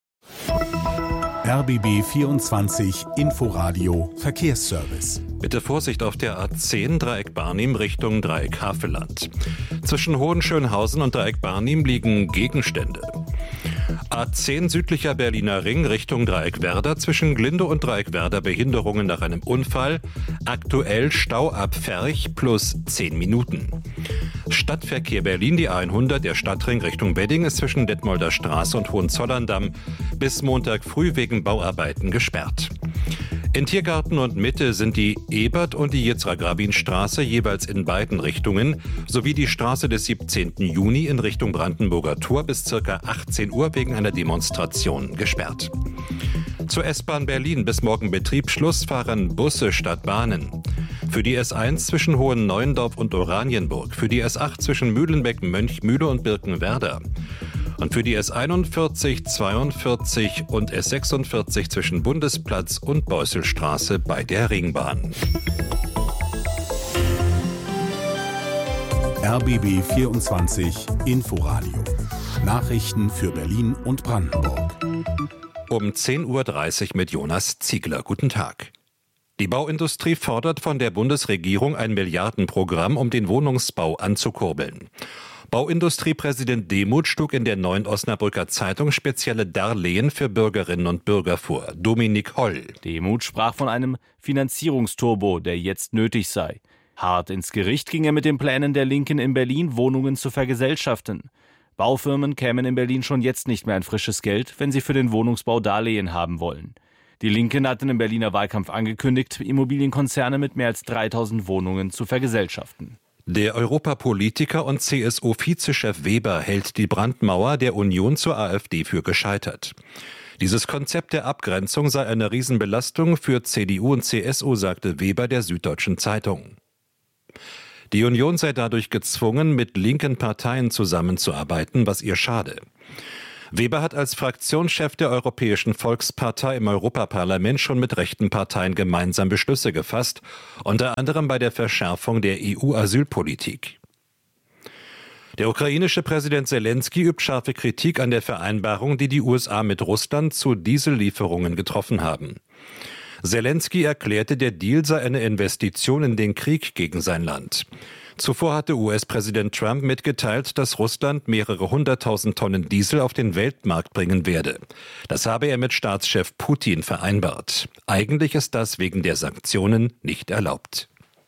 RBB 24 Inforadio Verkehrsservice. Bitte Vorsicht auf der A10 Dreieck Barnim Richtung Dreieck Havelland. Zwischen Hohenschönhausen und Dreieck Barnim liegen Gegenstände. A10 südlicher Berliner Ring Richtung Dreieck Werder, zwischen Glinde und Dreieck Werder Behinderungen nach einem Unfall. Aktuell Stau ab Ferch plus 10 Minuten. Stadtverkehr Berlin, die A100, der Stadtring Richtung Wedding ist zwischen Detmolder Straße und Hohenzollern-Damm bis Montag früh wegen Bauarbeiten gesperrt. In Tiergarten und Mitte sind die Ebert- und die Yitzhak-Rabin-Straße jeweils in beiden Richtungen sowie die Straße des 17. Juni in Richtung Brandenburger Tor bis ca. 18 Uhr wegen einer Demonstration gesperrt. Zur S-Bahn Berlin bis morgen Betriebsschluss fahren Busse statt Bahnen. Für die S1 zwischen Hohen-Neuendorf und Oranienburg, für die S8 zwischen Mühlenbeck, Mönchmühle und Birkenwerder. Und für die S41, 42 und S46 zwischen Bundesplatz und Beusselstraße bei der Ringbahn. RBB 24 Inforadio. Nachrichten für Berlin und Brandenburg. Um 10.30 Uhr mit Jonas Ziegler. Guten Tag. Die Bauindustrie fordert von der Bundesregierung ein Milliardenprogramm, um den Wohnungsbau anzukurbeln. Bauindustriepräsident Demuth schlug in der Neuen Osnabrücker Zeitung spezielle Darlehen für Bürgerinnen und Bürger vor. Dominik Holl. Demuth sprach von einem Finanzierungsturbo, der jetzt nötig sei. Hart ins Gericht ging er mit den Plänen der Linken in Berlin, Wohnungen zu vergesellschaften. Baufirmen kämen in Berlin schon jetzt nicht mehr an frisches Geld, wenn sie für den Wohnungsbau Darlehen haben wollen. Die Linken hatten im Berliner Wahlkampf angekündigt, Immobilienkonzerne mit mehr als 3000 Wohnungen zu vergesellschaften. Der Europapolitiker und CSU-Vizechef Weber hält die Brandmauer der Union zur AfD für gescheitert. Dieses Konzept der Abgrenzung sei eine Riesenbelastung für CDU und CSU, sagte Weber der Süddeutschen Zeitung. Die Union sei dadurch gezwungen, mit linken Parteien zusammenzuarbeiten, was ihr schade. Weber hat als Fraktionschef der Europäischen Volkspartei im Europaparlament schon mit rechten Parteien gemeinsam Beschlüsse gefasst, unter anderem bei der Verschärfung der EU-Asylpolitik. Der ukrainische Präsident Selenskyj übt scharfe Kritik an der Vereinbarung, die die USA mit Russland zu Diesellieferungen getroffen haben. Selenskyj erklärte, der Deal sei eine Investition in den Krieg gegen sein Land. Zuvor hatte US-Präsident Trump mitgeteilt, dass Russland mehrere 100.000 Tonnen Diesel auf den Weltmarkt bringen werde. Das habe er mit Staatschef Putin vereinbart. Eigentlich ist das wegen der Sanktionen nicht erlaubt.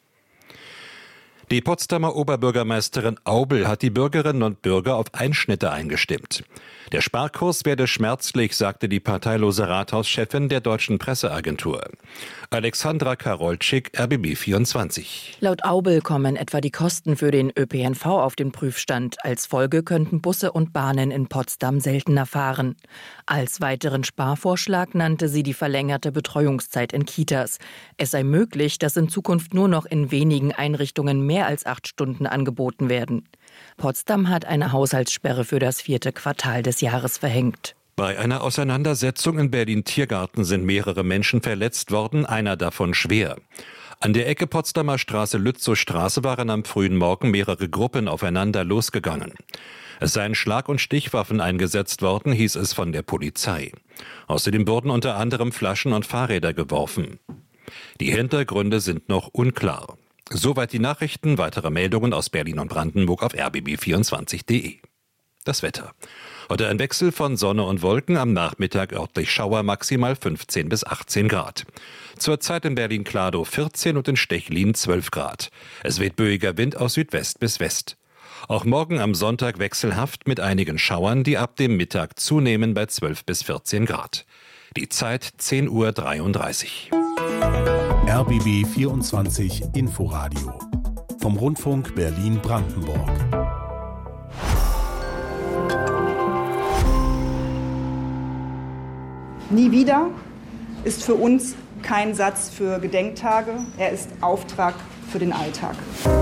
Die Potsdamer Oberbürgermeisterin Aubel hat die Bürgerinnen und Bürger auf Einschnitte eingestimmt. Der Sparkurs werde schmerzlich, sagte die parteilose Rathauschefin der Deutschen Presseagentur. Alexandra Karolczyk, RBB24. Laut Aubel kommen etwa die Kosten für den ÖPNV auf den Prüfstand. Als Folge könnten Busse und Bahnen in Potsdam seltener fahren. Als weiteren Sparvorschlag nannte sie die verlängerte Betreuungszeit in Kitas. Es sei möglich, dass in Zukunft nur noch in wenigen Einrichtungen mehr als 8 Stunden angeboten werden. Potsdam hat eine Haushaltssperre für das 4. Quartal des Jahres verhängt. Bei einer Auseinandersetzung in Berlin-Tiergarten sind mehrere Menschen verletzt worden, einer davon schwer. An der Ecke Potsdamer Straße-Lützow-Straße waren am frühen Morgen mehrere Gruppen aufeinander losgegangen. Es seien Schlag- und Stichwaffen eingesetzt worden, hieß es von der Polizei. Außerdem wurden unter anderem Flaschen und Fahrräder geworfen. Die Hintergründe sind noch unklar. Soweit die Nachrichten. Weitere Meldungen aus Berlin und Brandenburg auf rbb24.de. Das Wetter. Heute ein Wechsel von Sonne und Wolken, am Nachmittag örtlich Schauer, maximal 15 bis 18 Grad. Zurzeit in Berlin-Kladow 14 und in Stechlin 12 Grad. Es weht böiger Wind aus Südwest bis West. Auch morgen am Sonntag wechselhaft mit einigen Schauern, die ab dem Mittag zunehmen bei 12 bis 14 Grad. Die Zeit 10.33 Uhr. RBB 24 Inforadio vom Rundfunk Berlin-Brandenburg. Nie wieder ist für uns kein Satz für Gedenktage, er ist Auftrag für den Alltag.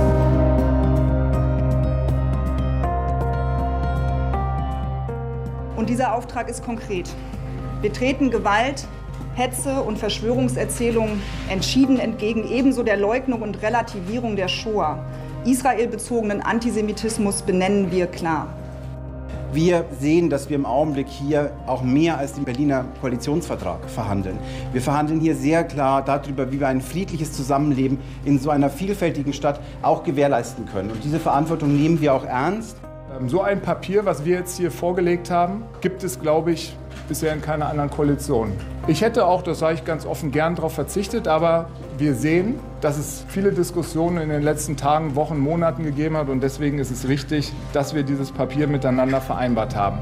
Und dieser Auftrag ist konkret. Wir treten Gewalt, Hetze und Verschwörungserzählungen entschieden entgegen, ebenso der Leugnung und Relativierung der Shoah. Israelbezogenen Antisemitismus benennen wir klar. Wir sehen, dass wir im Augenblick hier auch mehr als den Berliner Koalitionsvertrag verhandeln. Wir verhandeln hier sehr klar darüber, wie wir ein friedliches Zusammenleben in so einer vielfältigen Stadt auch gewährleisten können. Und diese Verantwortung nehmen wir auch ernst. So ein Papier, was wir jetzt hier vorgelegt haben, gibt es, glaube ich, bisher in keiner anderen Koalition. Ich hätte auch, das sage ich ganz offen, gern darauf verzichtet, aber wir sehen, dass es viele Diskussionen in den letzten Tagen, Wochen, Monaten gegeben hat und deswegen ist es wichtig, dass wir dieses Papier miteinander vereinbart haben.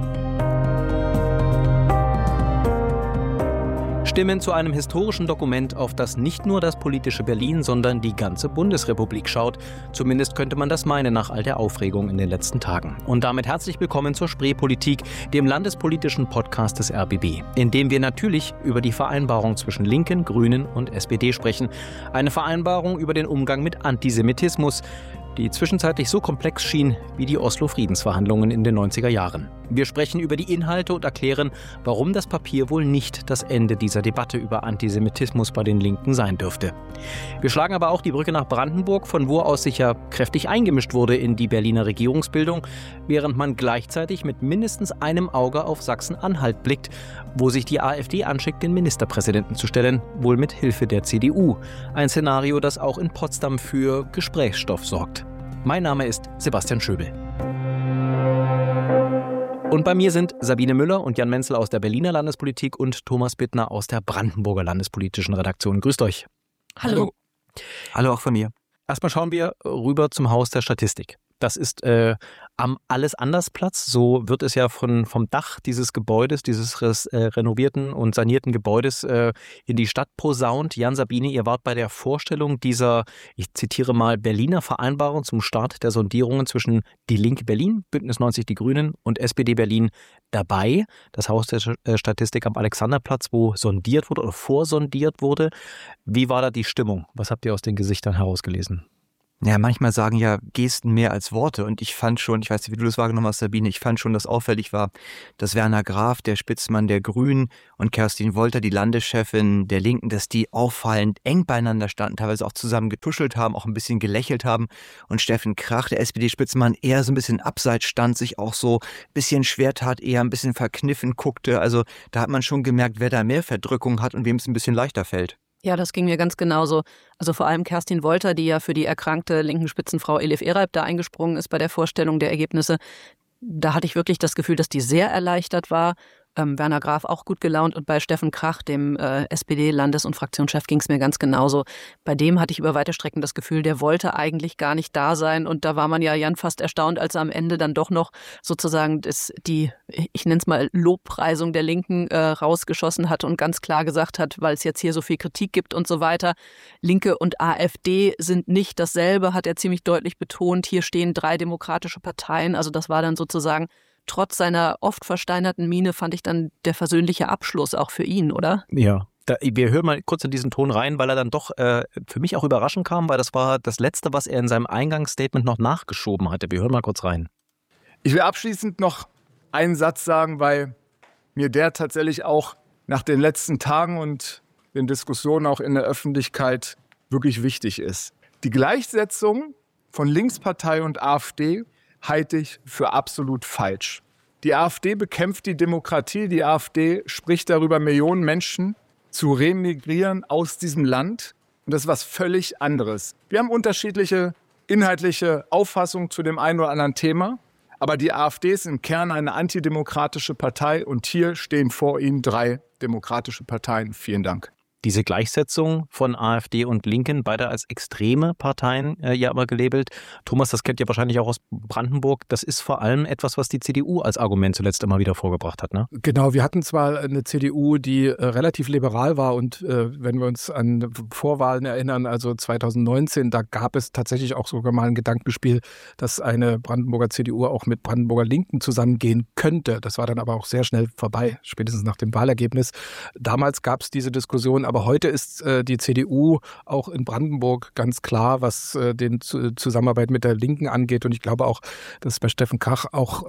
Stimmen zu einem historischen Dokument, auf das nicht nur das politische Berlin, sondern die ganze Bundesrepublik schaut. Zumindest könnte man das meinen nach all der Aufregung in den letzten Tagen. Und damit herzlich willkommen zur Spreepolitik, dem landespolitischen Podcast des RBB, in dem wir natürlich über die Vereinbarung zwischen Linken, Grünen und SPD sprechen. Eine Vereinbarung über den Umgang mit Antisemitismus. die zwischenzeitlich so komplex schien wie die Oslo-Friedensverhandlungen in den 90er Jahren. Wir sprechen über die Inhalte und erklären, warum das Papier wohl nicht das Ende dieser Debatte über Antisemitismus bei den Linken sein dürfte. Wir schlagen aber auch die Brücke nach Brandenburg, von wo aus sich ja kräftig eingemischt wurde in die Berliner Regierungsbildung, während man gleichzeitig mit mindestens einem Auge auf Sachsen-Anhalt blickt, wo sich die AfD anschickt, den Ministerpräsidenten zu stellen, wohl mit Hilfe der CDU. Ein Szenario, das auch in Potsdam für Gesprächsstoff sorgt. Mein Name ist Sebastian Schöbel. Und bei mir sind Sabine Müller und Jan Menzel aus der Berliner Landespolitik und Thomas Bittner aus der Brandenburger Landespolitischen Redaktion. Grüßt euch. Hallo. Hallo auch von mir. Erstmal schauen wir rüber zum Haus der Statistik. Das ist am Alles-Anders-Platz. So wird es ja vom Dach dieses Gebäudes, dieses renovierten und sanierten Gebäudes in die Stadt posaunt. Jan, Sabine, ihr wart bei der Vorstellung dieser, ich zitiere mal, Berliner Vereinbarung zum Start der Sondierungen zwischen Die Linke Berlin, Bündnis 90 Die Grünen und SPD Berlin dabei. Das Haus der Statistik am Alexanderplatz, wo sondiert wurde oder vorsondiert wurde. Wie war da die Stimmung? Was habt ihr aus den Gesichtern herausgelesen? Ja, manchmal sagen ja Gesten mehr als Worte und ich fand schon, ich weiß nicht, wie du das wahrgenommen hast, Sabine, ich fand schon, dass auffällig war, dass Werner Graf, der Spitzmann der Grünen, und Kerstin Wolter, die Landeschefin der Linken, dass die auffallend eng beieinander standen, teilweise auch zusammen getuschelt haben, auch ein bisschen gelächelt haben, und Steffen Krach, der SPD-Spitzmann, eher so ein bisschen abseits stand, sich auch so ein bisschen schwer tat, eher ein bisschen verkniffen guckte. Also da hat man schon gemerkt, wer da mehr Verdrückung hat und wem es ein bisschen leichter fällt. Ja, das ging mir ganz genauso. Also vor allem Kerstin Wolter, die ja für die erkrankte linken Spitzenfrau Elif Ereib da eingesprungen ist bei der Vorstellung der Ergebnisse. Da hatte ich wirklich das Gefühl, dass die sehr erleichtert war. Werner Graf auch gut gelaunt und bei Steffen Krach, dem SPD-Landes- und Fraktionschef, ging es mir ganz genauso. Bei dem hatte ich über weite Strecken das Gefühl, der wollte eigentlich gar nicht da sein und da war man ja, Jan, fast erstaunt, als er am Ende dann doch noch sozusagen ich nenne es mal Lobpreisung der Linken rausgeschossen hat und ganz klar gesagt hat, weil es jetzt hier so viel Kritik gibt und so weiter, Linke und AfD sind nicht dasselbe, hat er ziemlich deutlich betont. Hier stehen 3 demokratische Parteien, also das war dann sozusagen trotz seiner oft versteinerten Miene, fand ich dann der versöhnliche Abschluss auch für ihn, oder? Ja, wir hören mal kurz in diesen Ton rein, weil er dann doch für mich auch überraschend kam, weil das war das Letzte, was er in seinem Eingangsstatement noch nachgeschoben hatte. Wir hören mal kurz rein. Ich will abschließend noch einen Satz sagen, weil mir der tatsächlich auch nach den letzten Tagen und den Diskussionen auch in der Öffentlichkeit wirklich wichtig ist. Die Gleichsetzung von Linkspartei und AfD halte ich für absolut falsch. Die AfD bekämpft die Demokratie, die AfD spricht darüber, Millionen Menschen zu remigrieren aus diesem Land. Und das ist was völlig anderes. Wir haben unterschiedliche inhaltliche Auffassungen zu dem einen oder anderen Thema, aber die AfD ist im Kern eine antidemokratische Partei und hier stehen vor Ihnen 3 demokratische Parteien. Vielen Dank. Diese Gleichsetzung von AfD und Linken, beide als extreme Parteien ja aber gelabelt. Thomas, das kennt ihr wahrscheinlich auch aus Brandenburg. Das ist vor allem etwas, was die CDU als Argument zuletzt immer wieder vorgebracht hat, ne? Genau, wir hatten zwar eine CDU, die relativ liberal war und wenn wir uns an Vorwahlen erinnern, also 2019, da gab es tatsächlich auch sogar mal ein Gedankenspiel, dass eine Brandenburger CDU auch mit Brandenburger Linken zusammengehen könnte. Das war dann aber auch sehr schnell vorbei, spätestens nach dem Wahlergebnis. Damals gab es diese Diskussion, aber heute ist die CDU auch in Brandenburg ganz klar, was den Zusammenarbeit mit der Linken angeht. Und ich glaube auch, dass bei Steffen Krach auch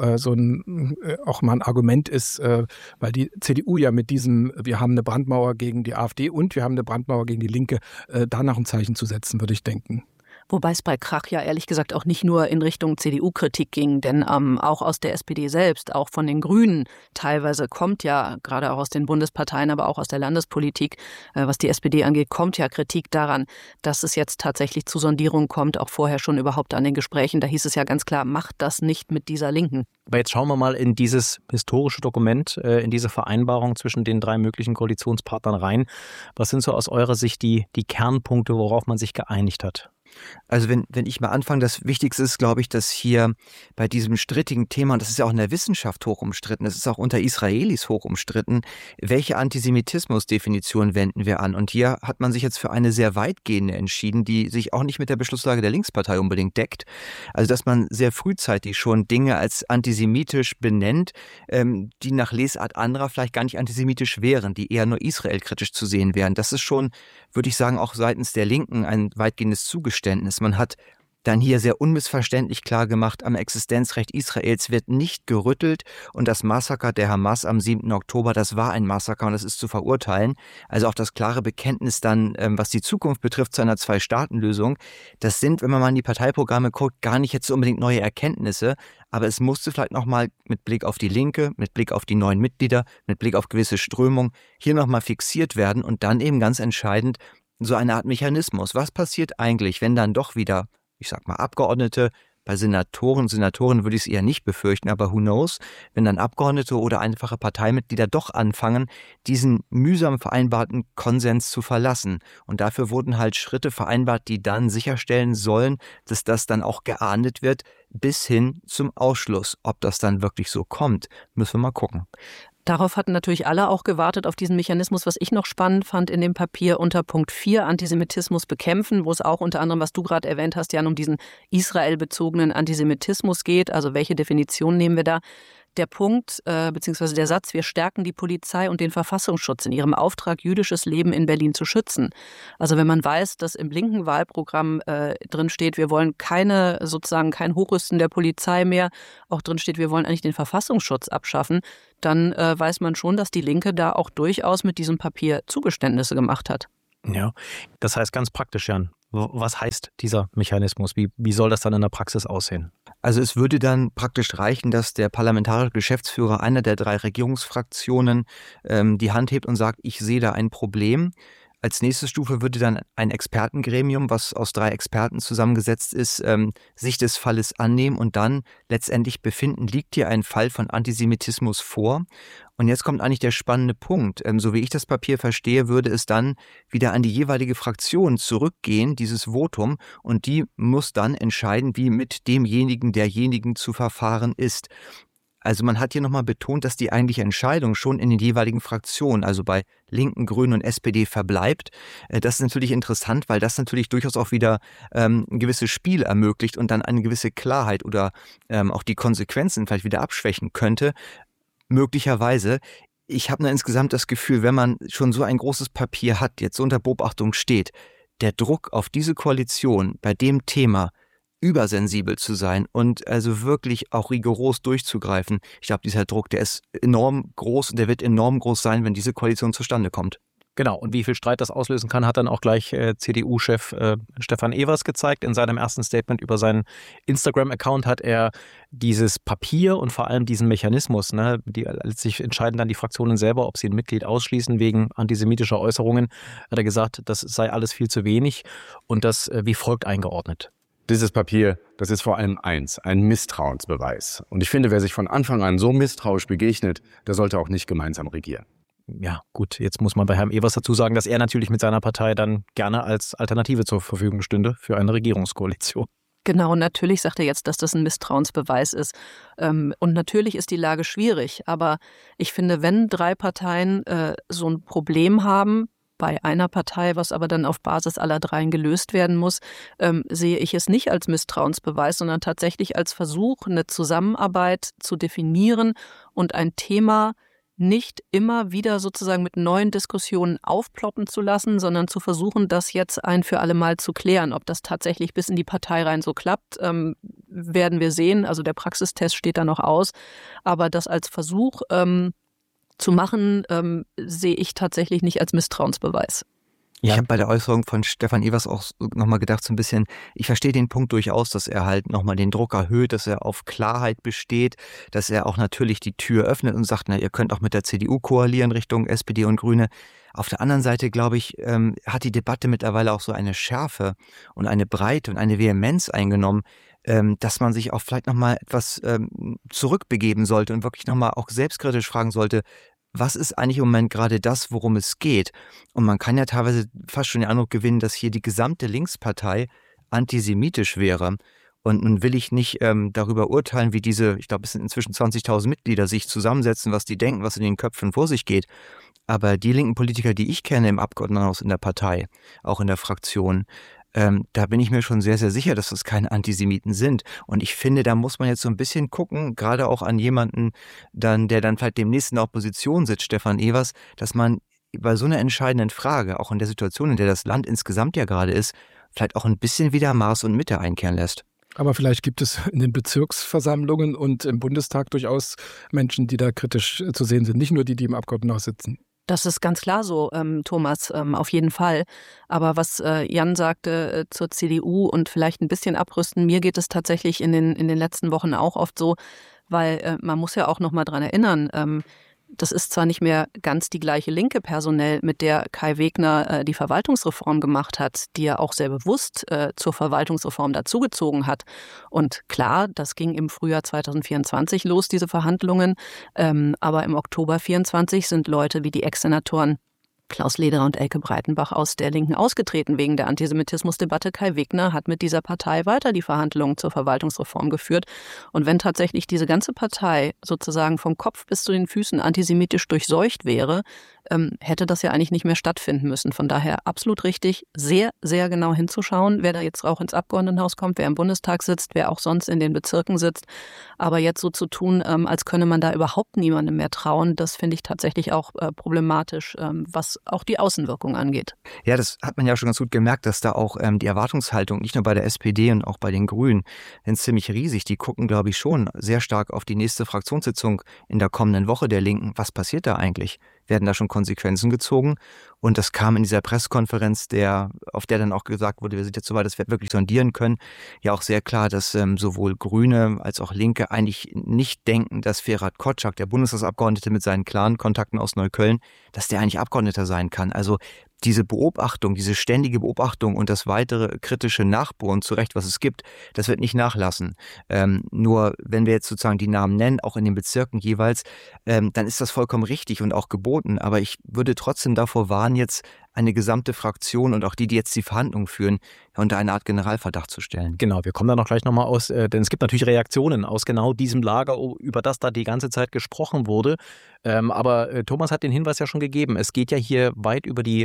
auch mal ein Argument ist, weil die CDU ja mit diesem, wir haben eine Brandmauer gegen die AfD und wir haben eine Brandmauer gegen die Linke, danach ein Zeichen zu setzen, würde ich denken. Wobei es bei Krach ja ehrlich gesagt auch nicht nur in Richtung CDU-Kritik ging, denn auch aus der SPD selbst, auch von den Grünen teilweise kommt ja, gerade auch aus den Bundesparteien, aber auch aus der Landespolitik, was die SPD angeht, kommt ja Kritik daran, dass es jetzt tatsächlich zu Sondierungen kommt, auch vorher schon überhaupt an den Gesprächen. Da hieß es ja ganz klar, macht das nicht mit dieser Linken. Aber jetzt schauen wir mal in dieses historische Dokument, in diese Vereinbarung zwischen den 3 möglichen Koalitionspartnern rein. Was sind so aus eurer Sicht die Kernpunkte, worauf man sich geeinigt hat? Also wenn ich mal anfange, das Wichtigste ist, glaube ich, dass hier bei diesem strittigen Thema, und das ist ja auch in der Wissenschaft hoch umstritten, das ist auch unter Israelis hoch umstritten, welche Antisemitismusdefinition wenden wir an? Und hier hat man sich jetzt für eine sehr weitgehende entschieden, die sich auch nicht mit der Beschlusslage der Linkspartei unbedingt deckt. Also dass man sehr frühzeitig schon Dinge als antisemitisch benennt, die nach Lesart anderer vielleicht gar nicht antisemitisch wären, die eher nur israelkritisch zu sehen wären. Das ist schon, würde ich sagen, auch seitens der Linken ein weitgehendes Zugeständnis. Man hat Dann hier sehr unmissverständlich klar gemacht, am Existenzrecht Israels wird nicht gerüttelt und das Massaker der Hamas am 7. Oktober, das war ein Massaker und das ist zu verurteilen. Also auch das klare Bekenntnis dann, was die Zukunft betrifft, zu einer Zwei-Staaten-Lösung. Das sind, wenn man mal in die Parteiprogramme guckt, gar nicht jetzt so unbedingt neue Erkenntnisse, aber es musste vielleicht nochmal mit Blick auf die Linke, mit Blick auf die neuen Mitglieder, mit Blick auf gewisse Strömungen hier nochmal fixiert werden und dann eben ganz entscheidend so eine Art Mechanismus. Was passiert eigentlich, wenn dann doch wieder, ich sag mal, Abgeordnete, bei Senatoren würde ich es eher nicht befürchten, aber who knows, wenn dann Abgeordnete oder einfache Parteimitglieder doch anfangen, diesen mühsam vereinbarten Konsens zu verlassen. Und dafür wurden halt Schritte vereinbart, die dann sicherstellen sollen, dass das dann auch geahndet wird, bis hin zum Ausschluss. Ob das dann wirklich so kommt, müssen wir mal gucken. Darauf hatten natürlich alle auch gewartet, auf diesen Mechanismus. Was ich noch spannend fand in dem Papier unter Punkt 4, Antisemitismus bekämpfen, wo es auch unter anderem, was du gerade erwähnt hast, Jan, um diesen israelbezogenen Antisemitismus geht. Also welche Definition nehmen wir da? Der Punkt bzw. der Satz, wir stärken die Polizei und den Verfassungsschutz in ihrem Auftrag, jüdisches Leben in Berlin zu schützen. Also wenn man weiß, dass im linken Wahlprogramm drin steht, wir wollen kein Hochrüsten der Polizei mehr, auch drin steht, wir wollen eigentlich den Verfassungsschutz abschaffen, dann weiß man schon, dass die Linke da auch durchaus mit diesem Papier Zugeständnisse gemacht hat. Ja, das heißt ganz praktisch, Jan. Was heißt dieser Mechanismus? Wie soll das dann in der Praxis aussehen? Also es würde dann praktisch reichen, dass der parlamentarische Geschäftsführer einer der 3 Regierungsfraktionen die Hand hebt und sagt, ich sehe da ein Problem. Als nächste Stufe würde dann ein Expertengremium, was aus 3 Experten zusammengesetzt ist, sich des Falles annehmen und dann letztendlich befinden, liegt hier ein Fall von Antisemitismus vor. Und jetzt kommt eigentlich der spannende Punkt. So wie ich das Papier verstehe, würde es dann wieder an die jeweilige Fraktion zurückgehen, dieses Votum, und die muss dann entscheiden, wie mit derjenigen zu verfahren ist. Also man hat hier nochmal betont, dass die eigentliche Entscheidung schon in den jeweiligen Fraktionen, also bei Linken, Grünen und SPD verbleibt. Das ist natürlich interessant, weil das natürlich durchaus auch wieder ein gewisses Spiel ermöglicht und dann eine gewisse Klarheit oder auch die Konsequenzen vielleicht wieder abschwächen könnte. Möglicherweise. Ich habe insgesamt das Gefühl, wenn man schon so ein großes Papier hat, jetzt unter Beobachtung steht, der Druck auf diese Koalition bei dem Thema übersensibel zu sein und also wirklich auch rigoros durchzugreifen. Ich glaube, dieser Druck, der ist enorm groß und der wird enorm groß sein, wenn diese Koalition zustande kommt. Genau, und wie viel Streit das auslösen kann, hat dann auch gleich CDU-Chef Stefan Evers gezeigt. In seinem ersten Statement über seinen Instagram-Account hat er dieses Papier und vor allem diesen Mechanismus, letztlich entscheiden dann die Fraktionen selber, ob sie ein Mitglied ausschließen wegen antisemitischer Äußerungen, hat er gesagt, das sei alles viel zu wenig und das wie folgt eingeordnet. Dieses Papier, das ist vor allem eins, ein Misstrauensbeweis. Und ich finde, wer sich von Anfang an so misstrauisch begegnet, der sollte auch nicht gemeinsam regieren. Ja, gut, jetzt muss man bei Herrn Evers dazu sagen, dass er natürlich mit seiner Partei dann gerne als Alternative zur Verfügung stünde für eine Regierungskoalition. Genau, natürlich sagt er jetzt, dass das ein Misstrauensbeweis ist. Und natürlich ist die Lage schwierig. Aber ich finde, wenn 3 Parteien so ein Problem haben, bei einer Partei, was aber dann auf Basis aller 3 gelöst werden muss, sehe ich es nicht als Misstrauensbeweis, sondern tatsächlich als Versuch, eine Zusammenarbeit zu definieren und ein Thema nicht immer wieder sozusagen mit neuen Diskussionen aufploppen zu lassen, sondern zu versuchen, das jetzt ein für alle Mal zu klären. Ob das tatsächlich bis in die Partei rein so klappt, werden wir sehen. Also der Praxistest steht da noch aus. Aber das als Versuch zu machen, sehe ich tatsächlich nicht als Misstrauensbeweis. Ich habe bei der Äußerung von Stefan Evers auch nochmal gedacht, so ein bisschen, ich verstehe den Punkt durchaus, dass er halt nochmal den Druck erhöht, dass er auf Klarheit besteht, dass er auch natürlich die Tür öffnet und sagt, na, ihr könnt auch mit der CDU koalieren Richtung SPD und Grüne. Auf der anderen Seite, glaube ich, hat die Debatte mittlerweile auch so eine Schärfe und eine Breite und eine Vehemenz eingenommen, dass man sich auch vielleicht nochmal etwas zurückbegeben sollte und wirklich nochmal auch selbstkritisch fragen sollte, was ist eigentlich im Moment gerade das, worum es geht? Und man kann ja teilweise fast schon den Eindruck gewinnen, dass hier die gesamte Linkspartei antisemitisch wäre. Und nun will ich nicht darüber urteilen, wie diese, ich glaube, es sind inzwischen 20.000 Mitglieder, sich zusammensetzen, was die denken, was in den Köpfen vor sich geht. Aber die linken Politiker, die ich kenne im Abgeordnetenhaus, in der Partei, auch in der Fraktion, da bin ich mir schon sehr, sehr sicher, dass das keine Antisemiten sind. Und ich finde, da muss man jetzt so ein bisschen gucken, gerade auch an jemanden, der dann vielleicht demnächst in der Opposition sitzt, Stefan Evers, dass man bei so einer entscheidenden Frage, auch in der Situation, in der das Land insgesamt ja gerade ist, vielleicht auch ein bisschen wieder Maß und Mitte einkehren lässt. Aber vielleicht gibt es in den Bezirksversammlungen und im Bundestag durchaus Menschen, die da kritisch zu sehen sind. Nicht nur die im Abgeordnetenhaus sitzen. Das ist ganz klar so, Thomas, auf jeden Fall. Aber was Jan sagte zur CDU und vielleicht ein bisschen abrüsten, mir geht es tatsächlich in den letzten Wochen auch oft so, weil man muss ja auch noch mal dran erinnern, das ist zwar nicht mehr ganz die gleiche Linke personell, mit der Kai Wegner die Verwaltungsreform gemacht hat, die er auch sehr bewusst zur Verwaltungsreform dazugezogen hat. Und klar, das ging im Frühjahr 2024 los, diese Verhandlungen. Aber im Oktober 2024 sind Leute wie die Ex-Senatoren Klaus Lederer und Elke Breitenbach aus der Linken ausgetreten wegen der Antisemitismusdebatte. Kai Wegner hat mit dieser Partei weiter die Verhandlungen zur Verwaltungsreform geführt. Und wenn tatsächlich diese ganze Partei sozusagen vom Kopf bis zu den Füßen antisemitisch durchseucht wäre, hätte das ja eigentlich nicht mehr stattfinden müssen. Von daher absolut richtig, sehr, sehr genau hinzuschauen, wer da jetzt auch ins Abgeordnetenhaus kommt, wer im Bundestag sitzt, wer auch sonst in den Bezirken sitzt. Aber jetzt so zu tun, als könne man da überhaupt niemandem mehr trauen, das finde ich tatsächlich auch problematisch, was auch die Außenwirkung angeht. Ja, das hat man ja schon ganz gut gemerkt, dass da auch die Erwartungshaltung nicht nur bei der SPD und auch bei den Grünen sind ziemlich riesig. Die gucken, glaube ich, schon sehr stark auf die nächste Fraktionssitzung in der kommenden Woche der Linken. Was passiert da eigentlich? Werden da schon Konsequenzen gezogen? Und das kam in dieser Pressekonferenz, auf der dann auch gesagt wurde, wir sind jetzt so weit, dass wir wirklich sondieren können, ja auch sehr klar, dass sowohl Grüne als auch Linke eigentlich nicht denken, dass Ferhat Kotschak, der Bundestagsabgeordnete mit seinen klaren Kontakten aus Neukölln, dass der eigentlich Abgeordneter sein kann. Also diese Beobachtung, diese ständige Beobachtung und das weitere kritische Nachbohren zu Recht, was es gibt, das wird nicht nachlassen. Nur wenn wir jetzt sozusagen die Namen nennen, auch in den Bezirken jeweils, dann ist das vollkommen richtig und auch geboten. Aber ich würde trotzdem davor warnen, jetzt eine gesamte Fraktion und auch die jetzt die Verhandlungen führen, unter eine Art Generalverdacht zu stellen. Genau, wir kommen da noch gleich nochmal aus, denn es gibt natürlich Reaktionen aus genau diesem Lager, über das da die ganze Zeit gesprochen wurde. Aber Thomas hat den Hinweis ja schon gegeben. Es geht ja hier weit über die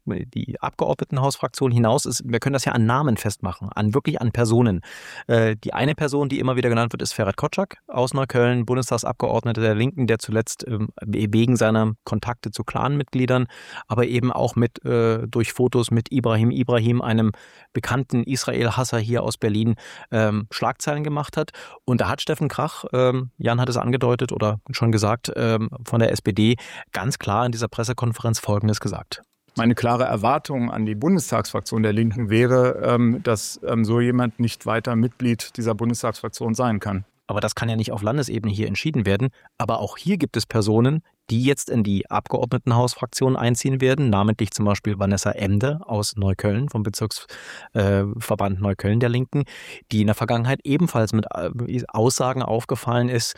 Abgeordnetenhausfraktion hinaus. Wir können das ja an Namen festmachen, wirklich an Personen. Die eine Person, die immer wieder genannt wird, ist Ferhat Kotschak aus Neukölln, Bundestagsabgeordneter der Linken, der zuletzt wegen seiner Kontakte zu Clanmitgliedern, aber eben auch durch Fotos mit Ibrahim, einem bekannten Israel-Hasser hier aus Berlin, Schlagzeilen gemacht hat. Und da hat Steffen Krach, Jan hat es angedeutet oder schon gesagt, von der SPD ganz klar in dieser Pressekonferenz Folgendes gesagt. Meine klare Erwartung an die Bundestagsfraktion der Linken wäre, dass so jemand nicht weiter Mitglied dieser Bundestagsfraktion sein kann. Aber das kann ja nicht auf Landesebene hier entschieden werden. Aber auch hier gibt es Personen, die jetzt in die Abgeordnetenhausfraktion einziehen werden, namentlich zum Beispiel Vanessa Emde aus Neukölln, vom Bezirksverband Neukölln der Linken, die in der Vergangenheit ebenfalls mit Aussagen aufgefallen ist,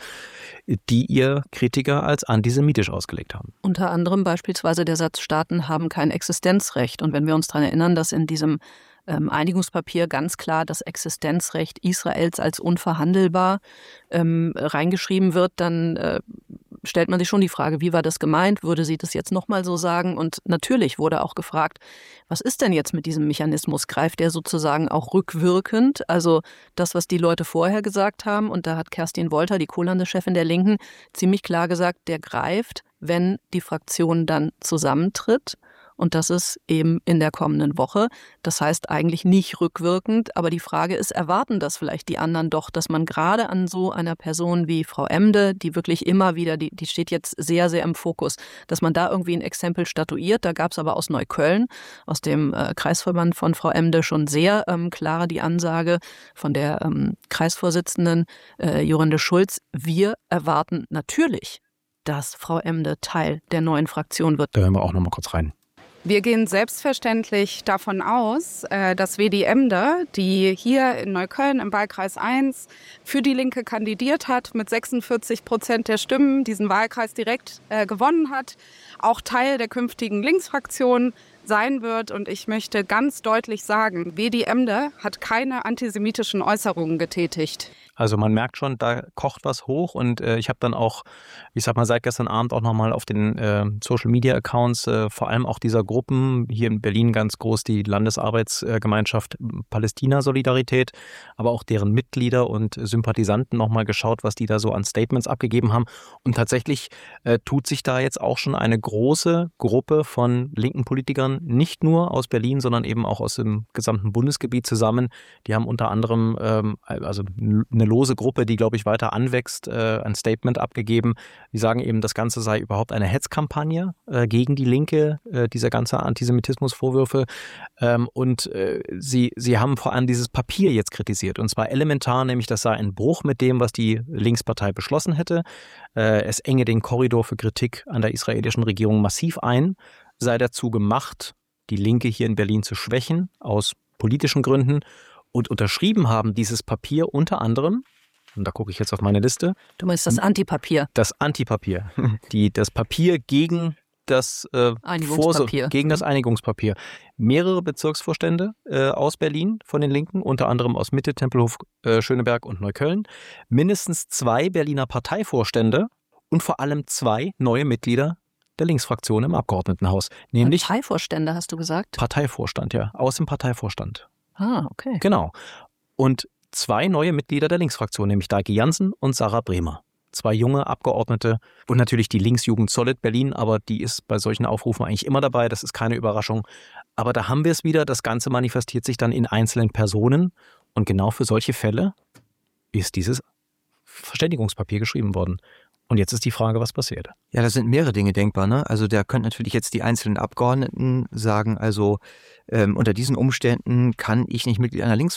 die ihr Kritiker als antisemitisch ausgelegt haben. Unter anderem beispielsweise der Satz, Staaten haben kein Existenzrecht. Und wenn wir uns daran erinnern, dass in diesem Einigungspapier ganz klar das Existenzrecht Israels als unverhandelbar reingeschrieben wird, dann stellt man sich schon die Frage, wie war das gemeint? Würde sie das jetzt nochmal so sagen? Und natürlich wurde auch gefragt, was ist denn jetzt mit diesem Mechanismus? Greift der sozusagen auch rückwirkend? Also das, was die Leute vorher gesagt haben, und da hat Kerstin Wolter, die Co-Landeschefin der Linken, ziemlich klar gesagt, der greift, wenn die Fraktion dann zusammentritt. Und das ist eben in der kommenden Woche. Das heißt eigentlich nicht rückwirkend. Aber die Frage ist, erwarten das vielleicht die anderen doch, dass man gerade an so einer Person wie Frau Emde, die wirklich immer wieder, die steht jetzt sehr, sehr im Fokus, dass man da irgendwie ein Exempel statuiert. Da gab es aber aus Neukölln, aus dem Kreisverband von Frau Emde schon sehr klar die Ansage von der Kreisvorsitzenden Jorinde Schulz. Wir erwarten natürlich, dass Frau Emde Teil der neuen Fraktion wird. Da hören wir auch noch mal kurz rein. Wir gehen selbstverständlich davon aus, dass Wedi Emde, die hier in Neukölln im Wahlkreis 1 für die Linke kandidiert hat, mit 46% der Stimmen diesen Wahlkreis direkt gewonnen hat, auch Teil der künftigen Linksfraktion sein wird. Und ich möchte ganz deutlich sagen, Wedi Emde hat keine antisemitischen Äußerungen getätigt. Also man merkt schon, da kocht was hoch und ich habe dann auch, seit gestern Abend auch nochmal auf den Social-Media-Accounts, vor allem auch dieser Gruppen, hier in Berlin ganz groß die Landesarbeitsgemeinschaft Palästina-Solidarität, aber auch deren Mitglieder und Sympathisanten nochmal geschaut, was die da so an Statements abgegeben haben. Und tatsächlich tut sich da jetzt auch schon eine große Gruppe von linken Politikern nicht nur aus Berlin, sondern eben auch aus dem gesamten Bundesgebiet zusammen. Die haben unter anderem also eine lose Gruppe, die, glaube ich, weiter anwächst, ein Statement abgegeben. Die sagen eben, das Ganze sei überhaupt eine Hetzkampagne gegen die Linke, dieser ganze Antisemitismusvorwürfe. Und sie haben vor allem dieses Papier jetzt kritisiert. Und zwar elementar, nämlich das sei ein Bruch mit dem, was die Linkspartei beschlossen hätte. Es enge den Korridor für Kritik an der israelischen Regierung massiv ein, sei dazu gemacht, die Linke hier in Berlin zu schwächen, aus politischen Gründen. Und unterschrieben haben dieses Papier unter anderem, und da gucke ich jetzt auf meine Liste. Du meinst das Antipapier? Das Antipapier. Das Papier gegen das Einigungspapier. Mehrere Bezirksvorstände aus Berlin von den Linken, unter anderem aus Mitte, Tempelhof, Schöneberg und Neukölln. Mindestens 2 Berliner Parteivorstände und vor allem 2 neue Mitglieder der Linksfraktion im Abgeordnetenhaus. Nämlich Parteivorstände, hast du gesagt? Parteivorstand, ja. Aus dem Parteivorstand. Ah, okay. Genau. Und 2 neue Mitglieder der Linksfraktion, nämlich Daiki Jansen und Sarah Bremer. 2 junge Abgeordnete und natürlich die Linksjugend Solid Berlin, aber die ist bei solchen Aufrufen eigentlich immer dabei, das ist keine Überraschung. Aber da haben wir es wieder, das Ganze manifestiert sich dann in einzelnen Personen und genau für solche Fälle ist dieses Verständigungspapier geschrieben worden. Und jetzt ist die Frage, was passiert? Ja, da sind mehrere Dinge denkbar, ne? Also da können natürlich jetzt die einzelnen Abgeordneten sagen, also unter diesen Umständen kann ich nicht Mitglied einer